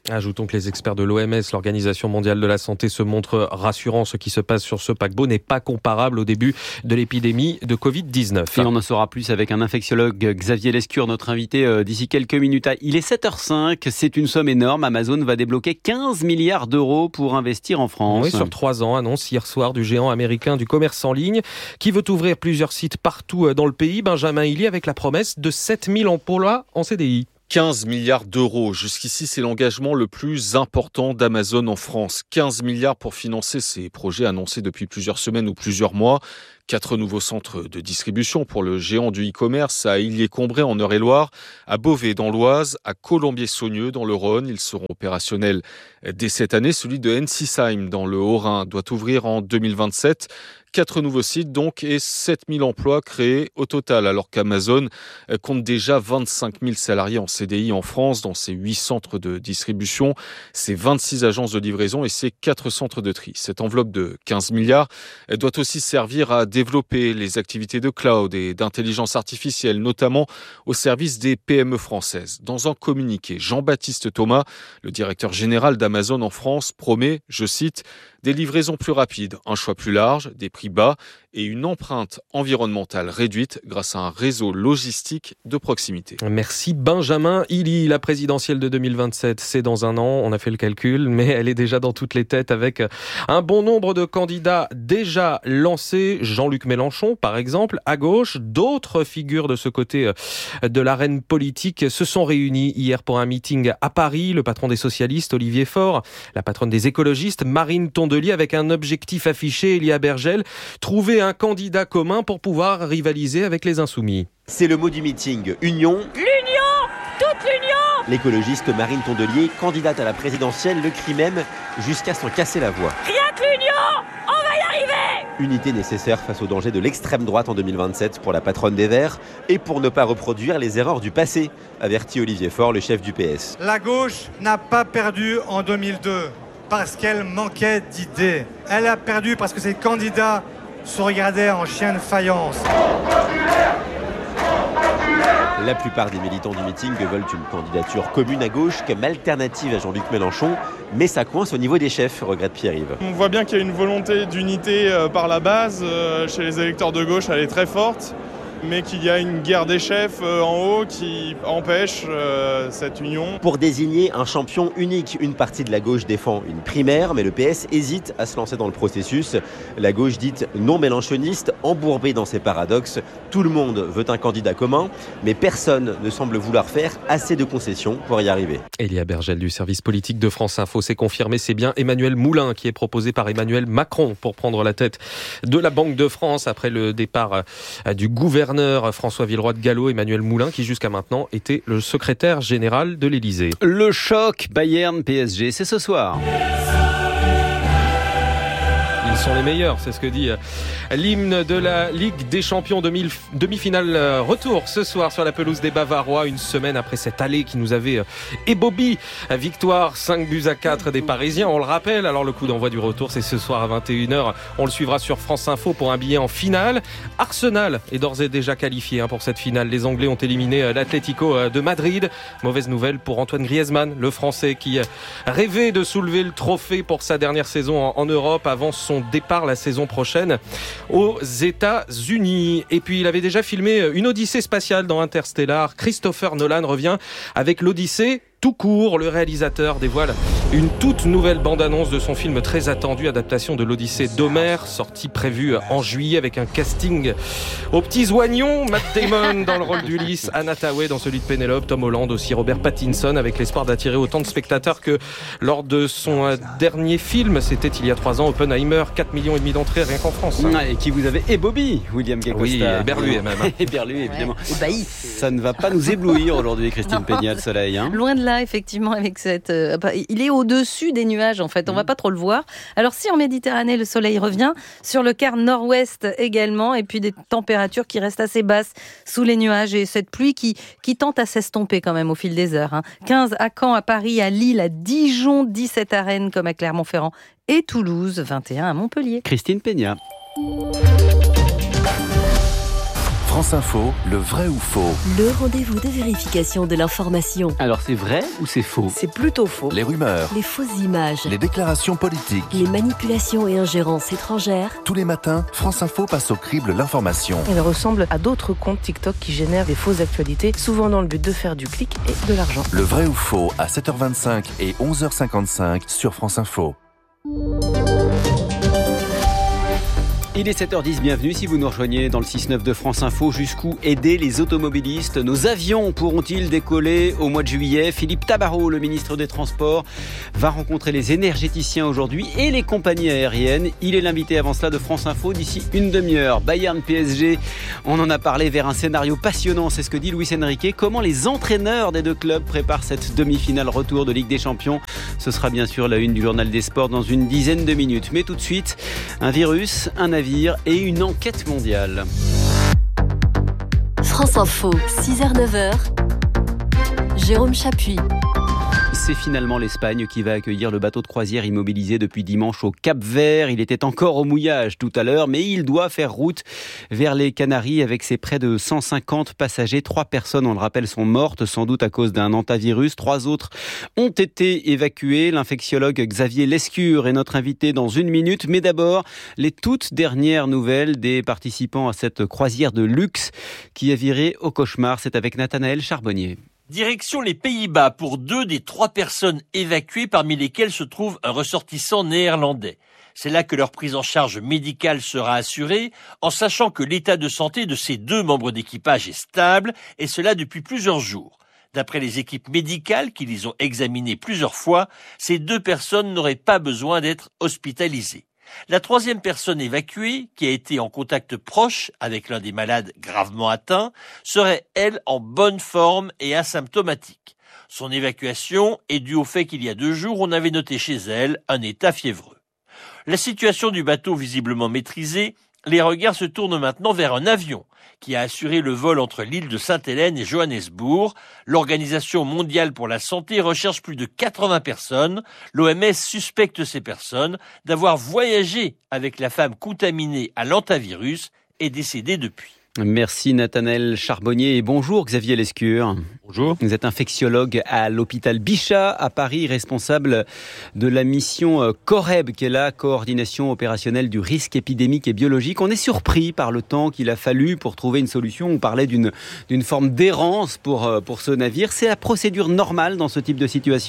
S2: Ajoutons que les experts de l'O M S, l'Organisation mondiale de la santé, se montrent rassurants. Ce qui se passe sur ce paquebot n'est pas comparable au début de l'épidémie de covid dix-neuf.
S6: Et on en saura plus avec un infectiologue, Xavier Lescure, notre invité d'ici quelques minutes. Il est sept heures cinq, c'est une somme énorme. Amazon va débloquer quinze milliards d'euros pour investir en France.
S2: Oui, sur trois ans, annonce hier soir du géant américain du commerce en ligne qui veut ouvrir plusieurs sites partout dans le pays. Benjamin Hilly avec la promesse de sept mille emplois en C D I.
S8: quinze milliards d'euros. Jusqu'ici, c'est l'engagement le plus important d'Amazon en France. quinze milliards pour financer ces projets annoncés depuis plusieurs semaines ou plusieurs mois. Quatre nouveaux centres de distribution pour le géant du e-commerce à Illiers-Combray en Eure-et-Loire, à Beauvais dans l'Oise, à Colombier-Saunieux dans le Rhône. Ils seront opérationnels dès cette année. Celui de Ensisheim dans le Haut-Rhin doit ouvrir en deux mille vingt-sept. Quatre nouveaux sites donc et sept mille emplois créés au total, alors qu'Amazon compte déjà vingt-cinq mille salariés en C D I en France dans ses huit centres de distribution, ses vingt-six agences de livraison et ses quatre centres de tri. Cette enveloppe de quinze milliards doit aussi servir à développer les activités de cloud et d'intelligence artificielle, notamment au service des P M E françaises. Dans un communiqué, Jean-Baptiste Thomas, le directeur général d'Amazon en France, promet, je cite, des livraisons plus rapides, un choix plus large, des prix bas et une empreinte environnementale réduite grâce à un réseau logistique de proximité.
S2: Merci Benjamin Hilly. La présidentielle de deux mille vingt-sept, c'est dans un an, on a fait le calcul, mais elle est déjà dans toutes les têtes avec un bon nombre de candidats déjà lancés. Jean-Luc Mélenchon, par exemple, à gauche. D'autres figures de ce côté de l'arène politique se sont réunies hier pour un meeting à Paris. Le patron des socialistes, Olivier Faure, la patronne des écologistes, Marine Tondelier, avec un objectif affiché, Elia Bergel, trouver un candidat commun pour pouvoir rivaliser avec les insoumis.
S13: C'est le mot du meeting, union.
S14: L'union, toute l'union.
S13: L'écologiste Marine Tondelier, candidate à la présidentielle, le crie même jusqu'à s'en casser la voix.
S14: Rien que l'union, on va y arriver.
S13: Unité nécessaire face au danger de l'extrême droite en deux mille vingt-sept pour la patronne des Verts et pour ne pas reproduire les erreurs du passé, avertit Olivier Faure, le chef du P S.
S15: La gauche n'a pas perdu en deux mille deux parce qu'elle manquait d'idées. Elle a perdu parce que ses candidats se regardaient en chien de faïence.
S13: La plupart des militants du meeting veulent une candidature commune à gauche comme alternative à Jean-Luc Mélenchon, mais ça coince au niveau des chefs, regrette Pierre-Yves.
S16: On voit bien qu'il y a une volonté d'unité par la base, chez les électeurs de gauche elle est très forte, mais qu'il y a une guerre des chefs en haut qui empêche euh, cette union.
S13: Pour désigner un champion unique, une partie de la gauche défend une primaire, mais le P S hésite à se lancer dans le processus. La gauche dite non mélenchoniste, embourbée dans ses paradoxes. Tout le monde veut un candidat commun, mais personne ne semble vouloir faire assez de concessions pour y arriver.
S2: Elia Bergel du service politique de France Info, c'est confirmé, c'est bien Emmanuel Moulin qui est proposé par Emmanuel Macron pour prendre la tête de la Banque de France après le départ du gouverneur François Villeroy de Galhau. Emmanuel Moulin qui jusqu'à maintenant était le secrétaire général de l'Élysée.
S6: Le choc Bayern-P S G, c'est ce soir.
S2: Ils sont les meilleurs, c'est ce que dit l'hymne de la Ligue des Champions demi-finale retour ce soir sur la pelouse des Bavarois, une semaine après cette allée qui nous avait ébobi. Victoire cinq buts à quatre des Parisiens, on le rappelle. Alors le coup d'envoi du retour, c'est ce soir à vingt et une heures. On le suivra sur France Info pour un billet en finale. Arsenal est d'ores et déjà qualifié pour cette finale. Les Anglais ont éliminé l'Atlético de Madrid. Mauvaise nouvelle pour Antoine Griezmann, le Français qui rêvait de soulever le trophée pour sa dernière saison en Europe avant son départ la saison prochaine aux États-Unis. Et puis il avait déjà filmé une odyssée spatiale dans Interstellar. Christopher Nolan revient avec l'Odyssée tout court. Le réalisateur dévoile une toute nouvelle bande-annonce de son film très attendu, adaptation de l'Odyssée d'Homère, sortie prévue en juillet avec un casting aux petits oignons. Matt Damon dans le rôle d'Ulysse, Anna Hathaway dans celui de Pénélope, Tom Holland aussi, Robert Pattinson, avec l'espoir d'attirer autant de spectateurs que lors de son dernier film, c'était il y a trois ans, Oppenheimer, quatre millions et demi d'entrées rien qu'en France.
S6: Ah, et qui vous avait ébobi, William Gacosta.
S2: Oui, éberlué même. Hein.
S6: Éberlué, évidemment.
S3: Ouais,
S6: ça ne va pas nous éblouir aujourd'hui, Christine Peña, le soleil. Hein.
S3: Loin de là, effectivement, avec cette, euh, il est au-dessus des nuages en fait. On mmh. va pas trop le voir. Alors si en Méditerranée le soleil revient, sur le quart nord-ouest également, et puis des températures qui restent assez basses sous les nuages et cette pluie qui qui tente à s'estomper quand même au fil des heures. Hein. quinze à Caen, à Paris, à Lille, à Dijon, dix-sept à Rennes comme à Clermont-Ferrand et Toulouse, vingt et un à Montpellier.
S6: Christine Peña.
S7: France Info, le vrai ou faux.
S11: Le rendez-vous de vérification de l'information.
S6: Alors c'est vrai ou c'est faux?
S11: C'est plutôt faux.
S7: Les rumeurs,
S11: les fausses images,
S7: les déclarations politiques,
S11: les manipulations et ingérences étrangères.
S7: Tous les matins, France Info passe au crible l'information.
S17: Elle ressemble à d'autres comptes TikTok qui génèrent des fausses actualités, souvent dans le but de faire du clic et de l'argent.
S7: Le vrai ou faux à sept heures vingt-cinq et onze heures cinquante-cinq sur France Info.
S6: Il est sept heures dix, bienvenue si vous nous rejoignez dans le six neuf de France Info. Jusqu'où aider les automobilistes? Nos avions pourront-ils décoller au mois de juillet? Philippe Tabarot, le ministre des Transports, va rencontrer les énergéticiens aujourd'hui et les compagnies aériennes. Il est l'invité avant cela de France Info d'ici une demi-heure. Bayern P S G, on en a parlé, vers un scénario passionnant, c'est ce que dit Luis Enrique. Comment les entraîneurs des deux clubs préparent cette demi-finale retour de Ligue des Champions? Ce sera bien sûr la une du journal des sports dans une dizaine de minutes. Mais tout de suite, un virus, un avis et une enquête mondiale.
S11: France Info, six heures neuf heures. Jérôme Chapuis.
S6: C'est finalement l'Espagne qui va accueillir le bateau de croisière immobilisé depuis dimanche au Cap-Vert. Il était encore au mouillage tout à l'heure, mais il doit faire route vers les Canaries avec ses près de cent cinquante passagers. Trois personnes, on le rappelle, sont mortes, sans doute à cause d'un hantavirus. Trois autres ont été évacuées. L'infectiologue Xavier Lescure est notre invité dans une minute. Mais d'abord, les toutes dernières nouvelles des participants à cette croisière de luxe qui a viré au cauchemar. C'est avec Nathanaël Charbonnier.
S18: Direction les Pays-Bas pour deux des trois personnes évacuées, parmi lesquelles se trouve un ressortissant néerlandais. C'est là que leur prise en charge médicale sera assurée, en sachant que l'état de santé de ces deux membres d'équipage est stable, et cela depuis plusieurs jours. D'après les équipes médicales qui les ont examinées plusieurs fois, ces deux personnes n'auraient pas besoin d'être hospitalisées. La troisième personne évacuée, qui a été en contact proche avec l'un des malades gravement atteints, serait, elle, en bonne forme et asymptomatique. Son évacuation est due au fait qu'il y a deux jours, on avait noté chez elle un état fiévreux. La situation du bateau visiblement maîtrisée, les regards se tournent maintenant vers un avion qui a assuré le vol entre l'île de Sainte-Hélène et Johannesburg. L'Organisation mondiale pour la santé recherche plus de quatre-vingts personnes. L'O M S suspecte ces personnes d'avoir voyagé avec la femme contaminée à l'hantavirus et décédée depuis.
S6: Merci Nathanaël Charbonnier et bonjour Xavier Lescure.
S20: Bonjour.
S6: Vous êtes infectiologue à l'hôpital Bichat à Paris, responsable de la mission COREB, qui est la coordination opérationnelle du risque épidémique et biologique. On est surpris par le temps qu'il a fallu pour trouver une solution. On parlait d'une, d'une forme d'errance pour, pour ce navire. C'est la procédure normale dans ce type de situation ?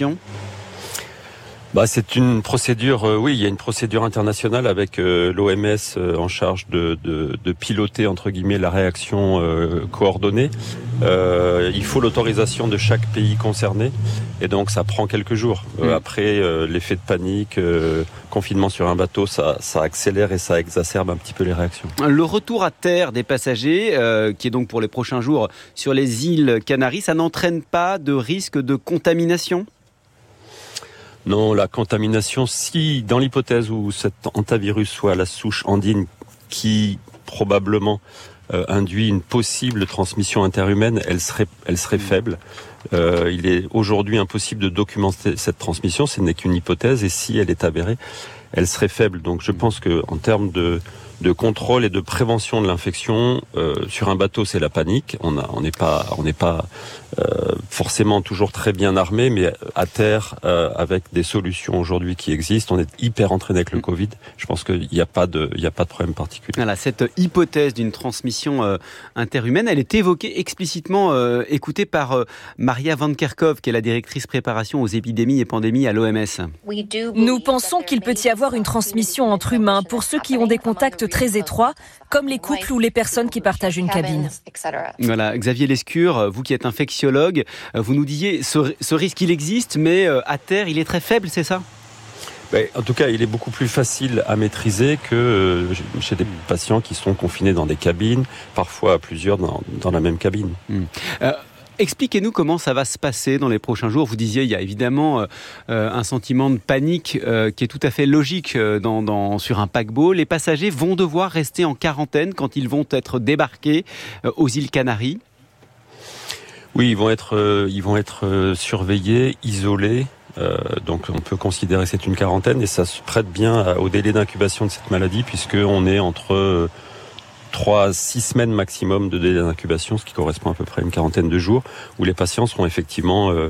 S20: Bah, c'est une procédure, euh, oui, il y a une procédure internationale avec euh, l'O M S euh, en charge de, de, de piloter, entre guillemets, la réaction euh, coordonnée. Euh, il faut l'autorisation de chaque pays concerné et donc ça prend quelques jours. Euh, mmh. Après, euh, l'effet de panique, euh, confinement sur un bateau, ça, ça accélère et ça exacerbe un petit peu les réactions.
S6: Le retour à terre des passagers, euh, qui est donc pour les prochains jours sur les îles Canaries, ça n'entraîne pas de risque de contamination ?
S20: Non, la contamination, si dans l'hypothèse où cet hantavirus soit la souche andine qui probablement euh, induit une possible transmission interhumaine, elle serait, elle serait faible. Euh, il est aujourd'hui impossible de documenter cette transmission, ce n'est qu'une hypothèse, et si elle est avérée, elle serait faible. Donc je pense que en termes de de contrôle et de prévention de l'infection, euh, sur un bateau, c'est la panique. On a, on n'est pas, on n'est pas euh, forcément toujours très bien armé, mais à terre, euh, avec des solutions aujourd'hui qui existent, on est hyper entraîné avec le Covid. Je pense qu'il n'y a pas de, il n'y a pas de problème particulier.
S6: Voilà, cette hypothèse d'une transmission euh, interhumaine, elle est évoquée explicitement, euh, écoutée par euh, Maria Van Kerkhove, qui est la directrice préparation aux épidémies et pandémies à l'O M S.
S26: Nous pensons qu'il peut y avoir une transmission entre humains pour ceux qui ont des contacts très étroits, comme les couples ou les personnes qui partagent une cabine.
S6: Voilà, Xavier Lescure, vous qui êtes infectiologue, vous nous disiez ce, ce risque il existe, mais à terre il est très faible, c'est ça ?
S20: Ben, en tout cas, il est beaucoup plus facile à maîtriser que chez des patients qui sont confinés dans des cabines, parfois à plusieurs dans, dans la même cabine.
S6: Hum. Euh... Expliquez-nous comment ça va se passer dans les prochains jours. Vous disiez, il y a évidemment euh, un sentiment de panique euh, qui est tout à fait logique euh, dans, dans, sur un paquebot. Les passagers vont devoir rester en quarantaine quand ils vont être débarqués euh, aux îles Canaries.
S20: Oui, ils vont être, euh, ils vont être euh, surveillés, isolés. Euh, donc on peut considérer que c'est une quarantaine et ça se prête bien à, au délai d'incubation de cette maladie puisqu'on est entre... Euh, trois à six semaines maximum de délai d'incubation, ce qui correspond à peu près à une quarantaine de jours, où les patients seront effectivement euh,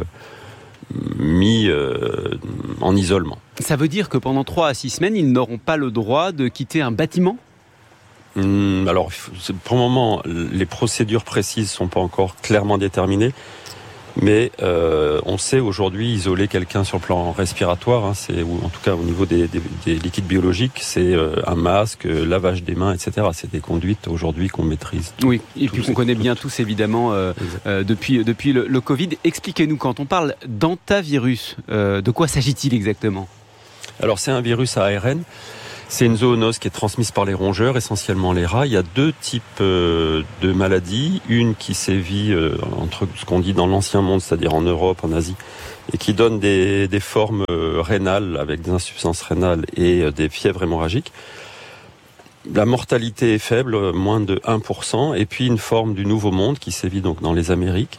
S20: mis euh, en isolement.
S6: Ça veut dire que pendant trois à six semaines, ils n'auront pas le droit de quitter un bâtiment ?
S20: Hum, alors, pour le moment, les procédures précises sont pas encore clairement déterminées. Mais euh, on sait aujourd'hui isoler quelqu'un sur le plan respiratoire, hein, c'est, ou en tout cas au niveau des, des, des liquides biologiques, c'est euh, un masque, euh, lavage des mains, et cetera. C'est des conduites aujourd'hui qu'on maîtrise.
S6: Oui, et puis qu'on connaît bien tous évidemment euh, euh, depuis, depuis le, le Covid. Expliquez-nous, quand on parle d'hantavirus, euh, de quoi s'agit-il exactement ?
S20: Alors c'est un virus à A R N. C'est une zoonose qui est transmise par les rongeurs, essentiellement les rats. Il y a deux types euh, de maladies. Une qui sévit euh, entre ce qu'on dit dans l'ancien monde, c'est-à-dire en Europe, en Asie, et qui donne des, des formes euh, rénales avec des insuffisances rénales et euh, des fièvres hémorragiques. La mortalité est faible, moins de un pour cent. Et puis une forme du Nouveau Monde qui sévit donc dans les Amériques,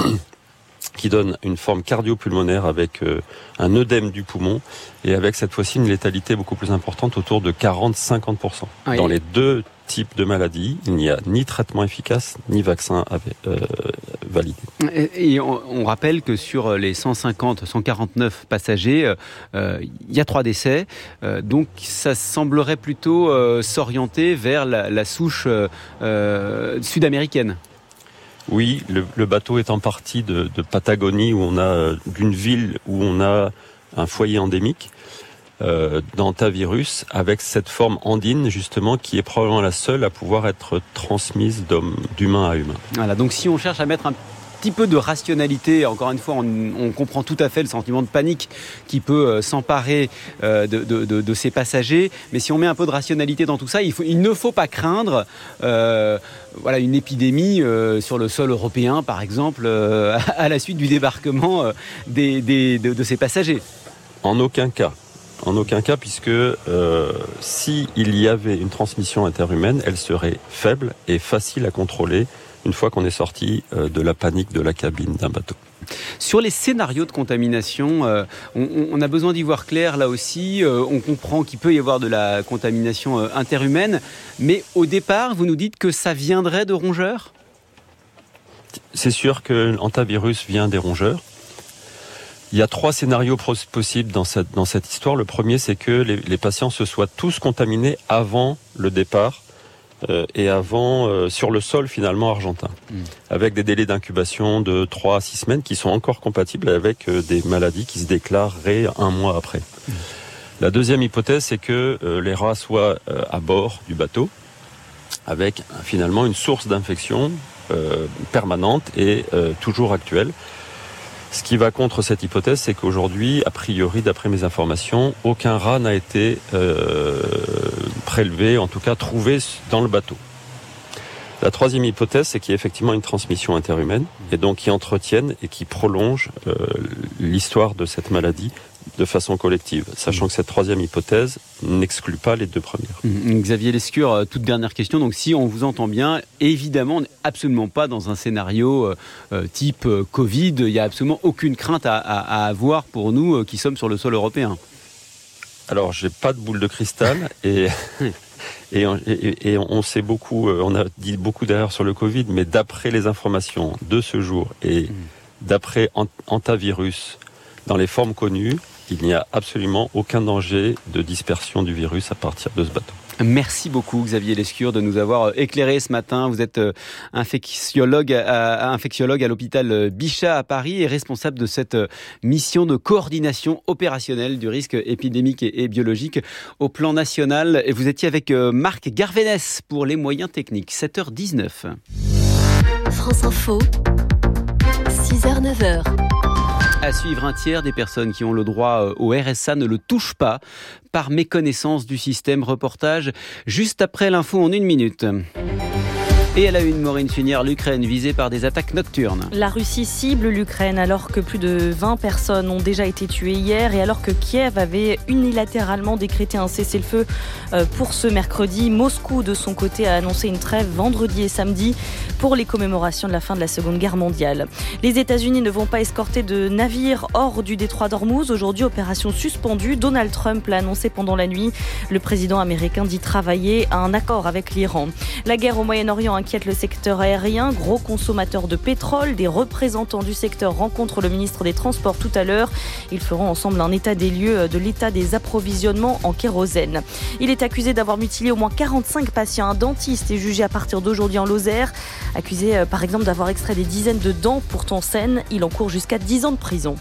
S20: qui donne une forme cardio-pulmonaire avec euh, un œdème du poumon et avec cette fois-ci une létalité beaucoup plus importante, autour de quarante à cinquante pour cent. Oui. Dans les deux types de maladies, il n'y a ni traitement efficace, ni vaccin euh, validé.
S6: Et, et on, on rappelle que sur les cent cinquante, cent quarante-neuf passagers, euh, il y a trois décès. Euh, donc ça semblerait plutôt euh, s'orienter vers la, la souche euh, sud-américaine.
S20: Oui, le, le bateau est en partie de, de Patagonie, où on a d'une ville où on a un foyer endémique euh, d'hantavirus, avec cette forme andine justement qui est probablement la seule à pouvoir être transmise d'humain à humain.
S6: Voilà, donc si on cherche à mettre un petit peu de rationalité, encore une fois, on, on comprend tout à fait le sentiment de panique qui peut euh, s'emparer euh, de, de, de, de ces passagers, mais si on met un peu de rationalité dans tout ça, il, faut, il ne faut pas craindre euh, voilà, une épidémie euh, sur le sol européen, par exemple, euh, à la suite du débarquement euh, des, des, de, de ces passagers.
S20: En aucun cas. En aucun cas, puisque euh, s'il y avait une transmission interhumaine, elle serait faible et facile à contrôler une fois qu'on est sorti euh, de la panique de la cabine d'un bateau.
S6: Sur les scénarios de contamination, euh, on, on a besoin d'y voir clair là aussi. Euh, on comprend qu'il peut y avoir de la contamination euh, interhumaine, mais au départ, vous nous dites que ça viendrait de rongeurs ?
S20: C'est sûr que l'hantavirus vient des rongeurs. Il y a trois scénarios possibles dans cette, dans cette histoire. Le premier, c'est que les, les patients se soient tous contaminés avant le départ euh, et avant euh, sur le sol finalement argentin, mmh. avec des délais d'incubation de trois à six semaines qui sont encore compatibles avec euh, des maladies qui se déclareraient un mois après. Mmh. La deuxième hypothèse, c'est que euh, les rats soient euh, à bord du bateau avec euh, finalement une source d'infection euh, permanente et euh, toujours actuelle. Ce qui va contre cette hypothèse, c'est qu'aujourd'hui, a priori, d'après mes informations, aucun rat n'a été euh, prélevé, en tout cas trouvé dans le bateau. La troisième hypothèse, c'est qu'il y a effectivement une transmission interhumaine, et donc qui entretienne et qui prolonge euh, l'histoire de cette maladie de façon collective, sachant que cette troisième hypothèse n'exclut pas les deux premières.
S6: Xavier Lescure, toute dernière question. Donc, si on vous entend bien, évidemment, on n'est absolument pas dans un scénario euh, type euh, Covid. Il n'y a absolument aucune crainte à, à, à avoir pour nous euh, qui sommes sur le sol européen.
S20: Alors, j'ai pas de boule de cristal et... Et on, et, et on sait beaucoup, on a dit beaucoup derrière sur le Covid, mais d'après les informations de ce jour et d'après hantavirus dans les formes connues, il n'y a absolument aucun danger de dispersion du virus à partir de ce bateau.
S6: Merci beaucoup Xavier Lescure de nous avoir éclairé ce matin. Vous êtes infectiologue à, infectiologue à l'hôpital Bichat à Paris et responsable de cette mission de coordination opérationnelle du risque épidémique et biologique au plan national. Et vous étiez avec Marc Garvenès pour les moyens techniques. sept heures dix-neuf.
S11: France Info, six heures neuf heures.
S6: À suivre, un tiers des personnes qui ont le droit au R S A ne le touchent pas par méconnaissance du système. Reportage juste après l'info en une minute. Et à la une, Maureen Funière, l'Ukraine visée par des attaques nocturnes.
S26: La Russie cible l'Ukraine alors que plus de vingt personnes ont déjà été tuées hier et alors que Kiev avait unilatéralement décrété un cessez-le-feu pour ce mercredi. Moscou, de son côté, a annoncé une trêve vendredi et samedi pour les commémorations de la fin de la Seconde Guerre mondiale. Les États-Unis ne vont pas escorter de navires hors du détroit d'Ormuz. Aujourd'hui, opération suspendue. Donald Trump l'a annoncé pendant la nuit. Le président américain dit travailler à un accord avec l'Iran. La guerre au Moyen-Orient inquiète le secteur aérien, gros consommateur de pétrole. Des représentants du secteur rencontrent le ministre des Transports tout à l'heure. Ils feront ensemble un état des lieux de l'état des approvisionnements en kérosène. Il est accusé d'avoir mutilé au moins quarante-cinq patients. Un dentiste est jugé à partir d'aujourd'hui en Lozère. Accusé par exemple d'avoir extrait des dizaines de dents pourtant saines. Il encourt jusqu'à dix ans de prison.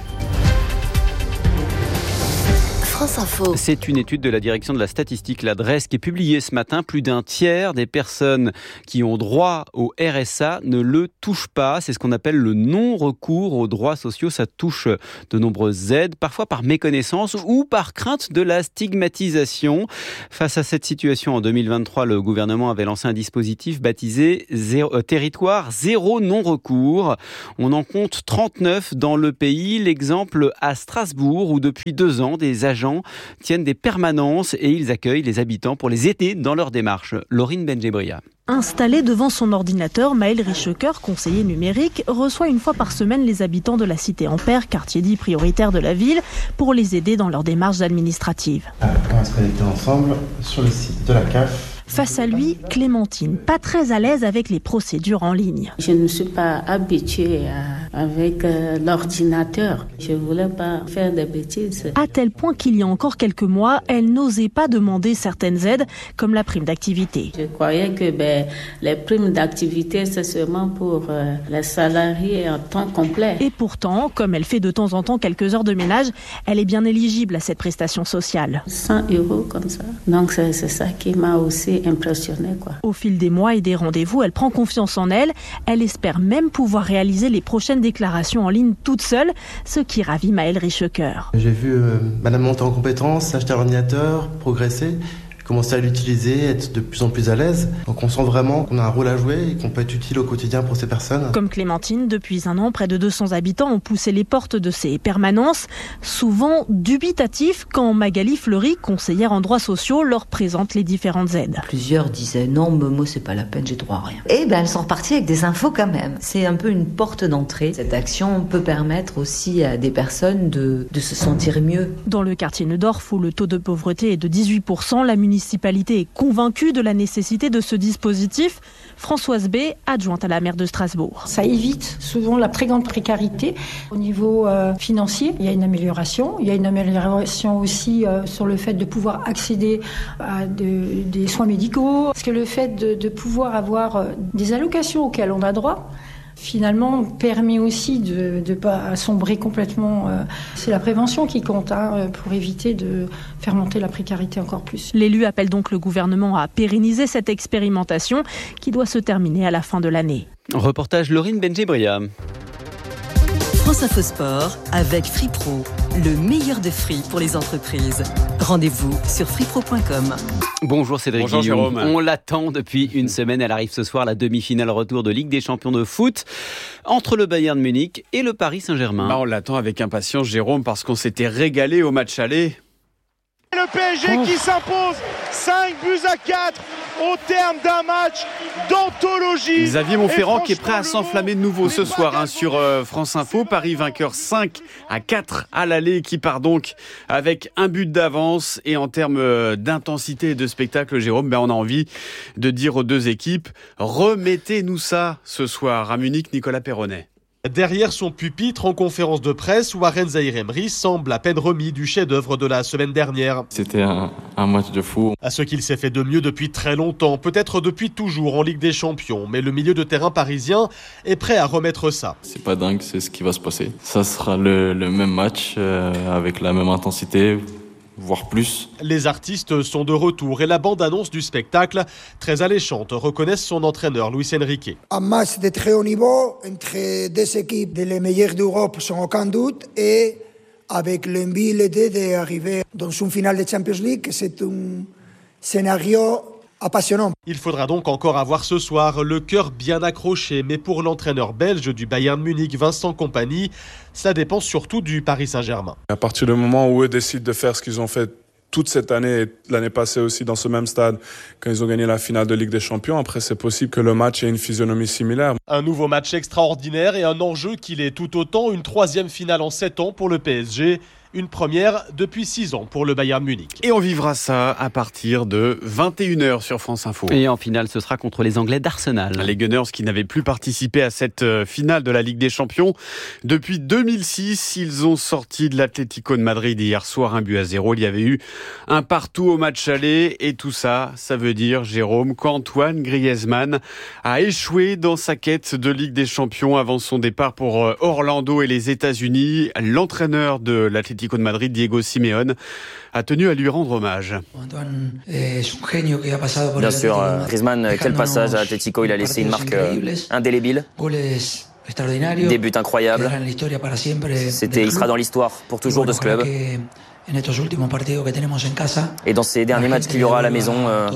S11: France Info.
S6: C'est une étude de la direction de la statistique, l'adresse, qui est publiée ce matin. Plus d'un tiers des personnes qui ont droit au R S A ne le touchent pas. C'est ce qu'on appelle le non-recours aux droits sociaux. Ça touche de nombreuses aides, parfois par méconnaissance ou par crainte de la stigmatisation. Face à cette situation, en deux mille vingt-trois, le gouvernement avait lancé un dispositif baptisé zéro, euh, Territoire zéro non-recours. On en compte trente-neuf dans le pays. L'exemple à Strasbourg, où depuis deux ans, des agents tiennent des permanences et ils accueillent les habitants pour les aider dans leur démarche. Laurine Benjebria.
S1: Installé devant son ordinateur, Maël Richecoeur, conseiller numérique, reçoit une fois par semaine les habitants de la cité Ampère, quartier dit prioritaire de la ville, pour les aider dans leurs démarches administratives.
S4: Alors, on va se connecter ensemble sur le site de la C A F.
S1: Face à lui, Clémentine, pas très à l'aise avec les procédures en ligne.
S19: Je ne suis pas habituée à, avec euh, l'ordinateur. Je ne voulais pas faire des bêtises.
S1: À tel point qu'il y a encore quelques mois, elle n'osait pas demander certaines aides, comme la prime d'activité.
S19: Je croyais que ben, les primes d'activité, c'est seulement pour euh, les salariés en temps complet.
S1: Et pourtant, comme elle fait de temps en temps quelques heures de ménage, elle est bien éligible à cette prestation sociale.
S19: cent euros comme ça. Donc c'est, c'est ça qui m'a aussi impressionnée, quoi.
S1: Au fil des mois et des rendez-vous, elle prend confiance en elle. Elle espère même pouvoir réaliser les prochaines déclarations en ligne toute seule, ce qui ravit Maël Richecoeur.
S4: J'ai vu euh, madame monter en compétences, acheter un ordinateur, progresser, commencer à l'utiliser, être de plus en plus à l'aise. Donc on sent vraiment qu'on a un rôle à jouer et qu'on peut être utile au quotidien pour ces personnes.
S1: Comme Clémentine, depuis un an, près de deux cents habitants ont poussé les portes de ces permanences, souvent dubitatifs quand Magali Fleury, conseillère en droits sociaux, leur présente les différentes aides.
S21: Plusieurs disaient non, Momo, c'est pas la peine, j'ai droit à rien. Et ben elles sont reparties avec des infos quand même. C'est un peu une porte d'entrée. Cette action peut permettre aussi à des personnes de, de se sentir mieux.
S1: Dans le quartier Neudorf, où le taux de pauvreté est de dix-huit pour cent, la municipalité est convaincue de la nécessité de ce dispositif. Françoise B, adjointe à la maire de Strasbourg.
S22: Ça évite souvent la très grande précarité. Au niveau euh, financier, il y a une amélioration. Il y a une amélioration aussi euh, sur le fait de pouvoir accéder à de, des soins médicaux. Parce que le fait de, de pouvoir avoir euh, des allocations auxquelles on a droit, finalement, permet aussi de ne pas sombrer complètement. C'est la prévention qui compte hein, pour éviter de faire monter la précarité encore plus.
S1: L'élu appelle donc le gouvernement à pérenniser cette expérimentation qui doit se terminer à la fin de l'année.
S6: Reportage Laurine Benjebria.
S25: France Info Sport avec Free Pro, le meilleur de free pour les entreprises. Rendez-vous sur free pro point com.
S6: Bonjour Cédric
S23: Bonjour
S6: Guillaume.
S23: Jérôme.
S6: On l'attend depuis une semaine. Elle arrive ce soir, la demi-finale retour de Ligue des Champions de foot entre le Bayern Munich et le Paris Saint-Germain.
S23: Bah, on l'attend avec impatience Jérôme parce qu'on s'était régalé au match aller.
S27: Le P S G oh. qui s'impose cinq buts à quatre au terme d'un match d'anthologie.
S23: Xavier Montferrand qui est prêt à s'enflammer de nouveau ce soir hein, sur euh, France Info. Paris vainqueur cinq à quatre à l'aller qui part donc avec un but d'avance. Et en termes euh, d'intensité et de spectacle, Jérôme, ben, on a envie de dire aux deux équipes, remettez-nous ça ce soir à Munich, Nicolas Perronnet.
S27: Derrière son pupitre en conférence de presse, Warren Zaïre-Emery semble à peine remis du chef-d'œuvre de la semaine dernière.
S28: C'était un, un match de fou.
S27: À ce qu'il s'est fait de mieux depuis très longtemps, peut-être depuis toujours en Ligue des Champions, mais le milieu de terrain parisien est prêt à remettre ça.
S28: C'est pas dingue, c'est ce qui va se passer. Ça sera le, le même match euh, avec la même intensité, voire plus.
S27: Les artistes sont de retour et la bande-annonce du spectacle, très alléchante, reconnaissent son entraîneur Luis Enrique.
S29: Un match de très haut niveau entre deux équipes de les meilleures d'Europe sans aucun doute et avec l'envie l'idée d'arriver dans une finale de Champions League, c'est un scénario passionnant.
S27: Il faudra donc encore avoir ce soir le cœur bien accroché, mais pour l'entraîneur belge du Bayern Munich, Vincent Kompany, ça dépend surtout du Paris Saint-Germain.
S5: À partir du moment où eux décident de faire ce qu'ils ont fait toute cette année et l'année passée aussi dans ce même stade, quand ils ont gagné la finale de Ligue des Champions, après c'est possible que le match ait une physionomie similaire.
S27: Un nouveau match extraordinaire et un enjeu qu'il est tout autant, une troisième finale en sept ans pour le P S G. Une première depuis six ans pour le Bayern Munich.
S23: Et on vivra ça à partir de vingt et une heures sur France Info.
S6: Et en finale, ce sera contre les Anglais d'Arsenal.
S23: Les Gunners qui n'avaient plus participé à cette finale de la Ligue des Champions. Depuis deux mille six, ils ont sorti de l'Atlético de Madrid hier soir un but à zéro. Il y avait eu un partout au match aller. Et tout ça, ça veut dire, Jérôme, qu'Antoine Griezmann a échoué dans sa quête de Ligue des Champions avant son départ pour Orlando et les États-Unis. L'entraîneur de l'Atlético de Madrid, Diego Simeone, a tenu à lui rendre hommage.
S8: Bien sûr, Griezmann, quel passage à Atlético, il a laissé une marque indélébile. Des buts incroyables. C'était, il sera dans l'histoire pour toujours de ce club. Et dans ces derniers matchs qu'il y aura à la maison, euh,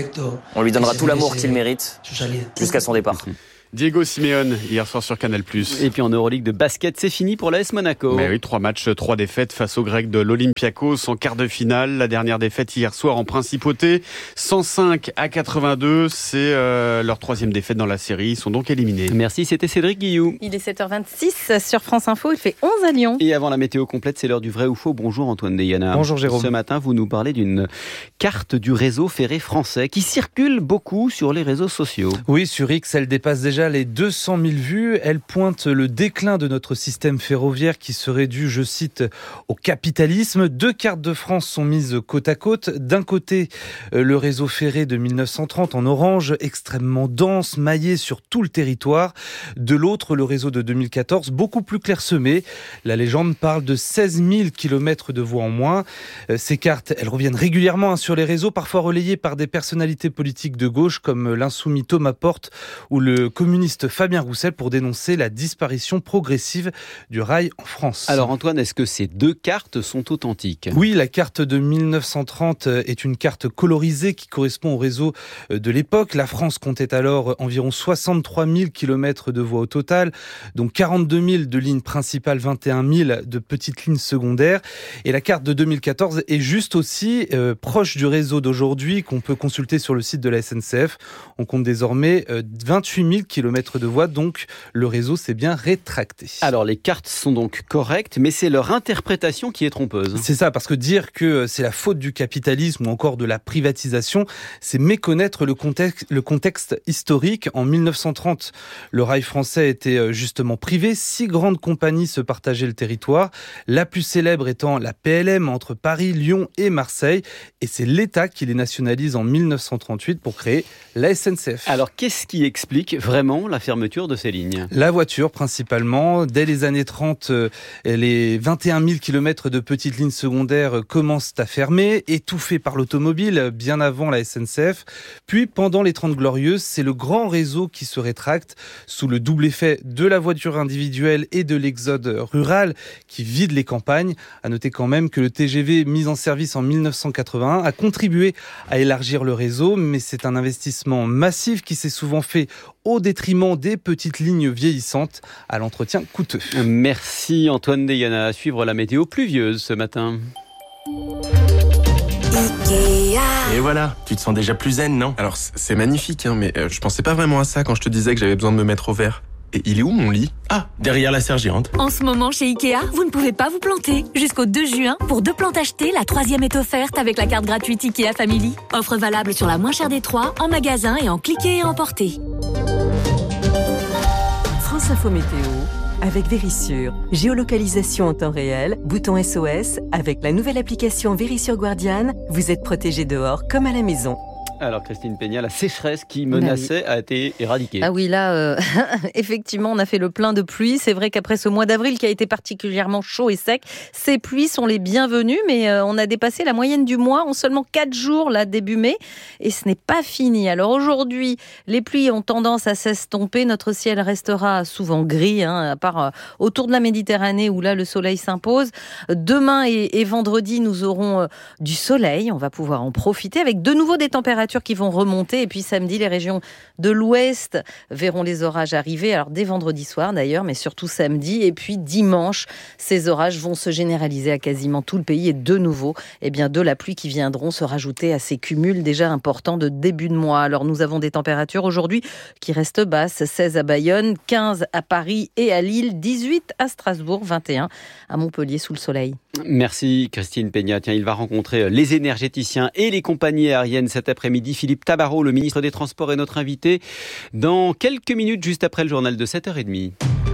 S8: on lui donnera tout l'amour qu'il mérite jusqu'à son départ.
S23: Diego Simeone, hier soir sur Canal plus.
S6: Et puis en Euroleague de basket, c'est fini pour l'A S Monaco.
S23: Mais oui, trois matchs, trois défaites face aux Grecs de l'Olympiakos en quart de finale. La dernière défaite hier soir en principauté, cent cinq à quatre-vingt-deux. C'est euh, leur troisième défaite dans la série. Ils sont donc éliminés.
S6: Merci, c'était Cédric Guillou.
S3: Il est sept heures vingt-six sur France Info, il fait onze à Lyon.
S6: Et avant la météo complète, c'est l'heure du vrai ou faux. Bonjour Antoine Deyana.
S9: Bonjour Jérôme.
S6: Ce matin, vous nous parlez d'une carte du réseau ferré français qui circule beaucoup sur les réseaux sociaux.
S9: Oui, sur X, elle dépasse déjà les deux cent mille vues. Elle pointe le déclin de notre système ferroviaire qui serait dû, je cite, au capitalisme. Deux cartes de France sont mises côte à côte. D'un côté, le réseau ferré de mille neuf cent trente en orange, extrêmement dense, maillé sur tout le territoire. De l'autre, le réseau de deux mille quatorze, beaucoup plus clairsemé. La légende parle de seize mille kilomètres de voies en moins. Ces cartes, elles reviennent régulièrement sur les réseaux, parfois relayées par des personnalités politiques de gauche comme l'insoumis Thomas Porte ou le communiste Fabien Roussel pour dénoncer la disparition progressive du rail en France.
S6: Alors Antoine, est-ce que ces deux cartes sont authentiques ?
S9: Oui, la carte de mille neuf cent trente est une carte colorisée qui correspond au réseau de l'époque. La France comptait alors environ soixante-trois mille kilomètres de voies au total, dont quarante-deux mille de lignes principales, vingt et un mille de petites lignes secondaires. Et la carte de deux mille quatorze est juste aussi euh, proche du réseau d'aujourd'hui qu'on peut consulter sur le site de la S N C F. On compte désormais euh, vingt-huit mille kilomètres de voies, donc le réseau s'est bien rétracté.
S6: Alors les cartes sont donc correctes, mais c'est leur interprétation qui est trompeuse.
S9: C'est ça, parce que dire que c'est la faute du capitalisme ou encore de la privatisation, c'est méconnaître le contexte, le contexte historique. En mille neuf cent trente, le rail français était justement privé. Six grandes compagnies se partageaient le territoire, la plus célèbre étant la P L M entre Paris, Lyon et Marseille. Et c'est l'État qui les nationalise en mille neuf cent trente-huit pour créer la S N C F.
S6: Alors qu'est-ce qui explique vraiment la fermeture de ces lignes ?
S9: La voiture principalement. Dès les années trente, les vingt et un mille kilomètres de petites lignes secondaires commencent à fermer, étouffées par l'automobile bien avant la S N C F. Puis pendant les trente glorieuses, c'est le grand réseau qui se rétracte sous le double effet de la voiture individuelle et de l'exode rural qui vide les campagnes. À noter quand même que le T G V mis en service en mille neuf cent quatre-vingt-un a contribué à élargir le réseau, mais c'est un investissement massif qui s'est souvent fait au détriment des petites lignes vieillissantes à l'entretien coûteux.
S6: Merci Antoine Deyana. À suivre la météo pluvieuse ce matin.
S10: Et voilà, tu te sens déjà plus zen, non?
S12: Alors c'est magnifique, hein, mais euh, je pensais pas vraiment à ça quand je te disais que j'avais besoin de me mettre au vert. Et il est où mon lit?
S10: Ah, derrière la sergente.
S11: En ce moment, chez Ikea, vous ne pouvez pas vous planter. Jusqu'au deux juin, pour deux plantes achetées, la troisième est offerte avec la carte gratuite Ikea Family. Offre valable sur la moins chère des trois, en magasin et en cliquer et emporter.
S25: France Info Météo avec Vérissure. Géolocalisation en temps réel, bouton S O S. Avec la nouvelle application Vérissure Guardian, vous êtes protégé dehors comme à la maison.
S6: Alors Christine Peña, la sécheresse qui menaçait a été éradiquée.
S3: Ah oui, là, euh, effectivement, on a fait le plein de pluie. C'est vrai qu'après ce mois d'avril qui a été particulièrement chaud et sec, ces pluies sont les bienvenues, mais euh, on a dépassé la moyenne du mois en seulement quatre jours, là, début mai, et ce n'est pas fini. Alors aujourd'hui, les pluies ont tendance à s'estomper. Notre ciel restera souvent gris, hein, à part euh, autour de la Méditerranée où là, le soleil s'impose. Demain et, et vendredi, nous aurons euh, du soleil. On va pouvoir en profiter avec de nouveau des températures températures qui vont remonter. Et puis samedi, les régions de l'ouest verront les orages arriver. Alors dès vendredi soir d'ailleurs, mais surtout samedi. Et puis dimanche, ces orages vont se généraliser à quasiment tout le pays. Et de nouveau, eh bien, de la pluie qui viendront se rajouter à ces cumuls déjà importants de début de mois. Alors nous avons des températures aujourd'hui qui restent basses. seize à Bayonne, quinze à Paris et à Lille, dix-huit à Strasbourg, vingt et un à Montpellier sous le soleil.
S6: Merci Christine Peña. Tiens, il va rencontrer les énergéticiens et les compagnies aériennes cet après-midi. Philippe Tabarot, le ministre des Transports, est notre invité dans quelques minutes, juste après le journal de sept heures trente.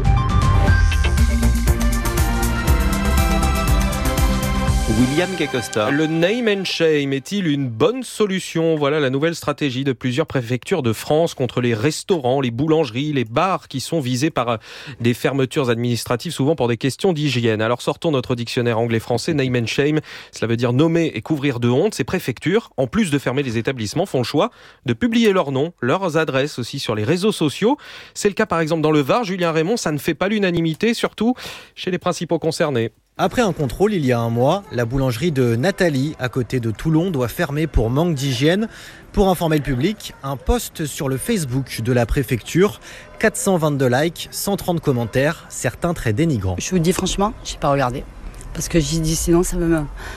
S6: William Cacosta.
S2: Le name and shame est-il une bonne solution ? Voilà la nouvelle stratégie de plusieurs préfectures de France contre les restaurants, les boulangeries, les bars qui sont visés par des fermetures administratives, souvent pour des questions d'hygiène. Alors sortons notre dictionnaire anglais-français, name and shame. Cela veut dire nommer et couvrir de honte. Ces préfectures, en plus de fermer les établissements, font le choix de publier leurs noms, leurs adresses aussi sur les réseaux sociaux. C'est le cas par exemple dans le Var. Julien Raymond, ça ne fait pas l'unanimité, surtout chez les principaux concernés.
S7: Après un contrôle il y a un mois, la boulangerie de Nathalie, à côté de Toulon, doit fermer pour manque d'hygiène. Pour informer le public, un post sur le Facebook de la préfecture, quatre cent vingt-deux likes, cent trente commentaires, certains très dénigrants.
S13: Je vous dis franchement, je n'ai pas regardé. Parce que j'ai dit sinon ça me...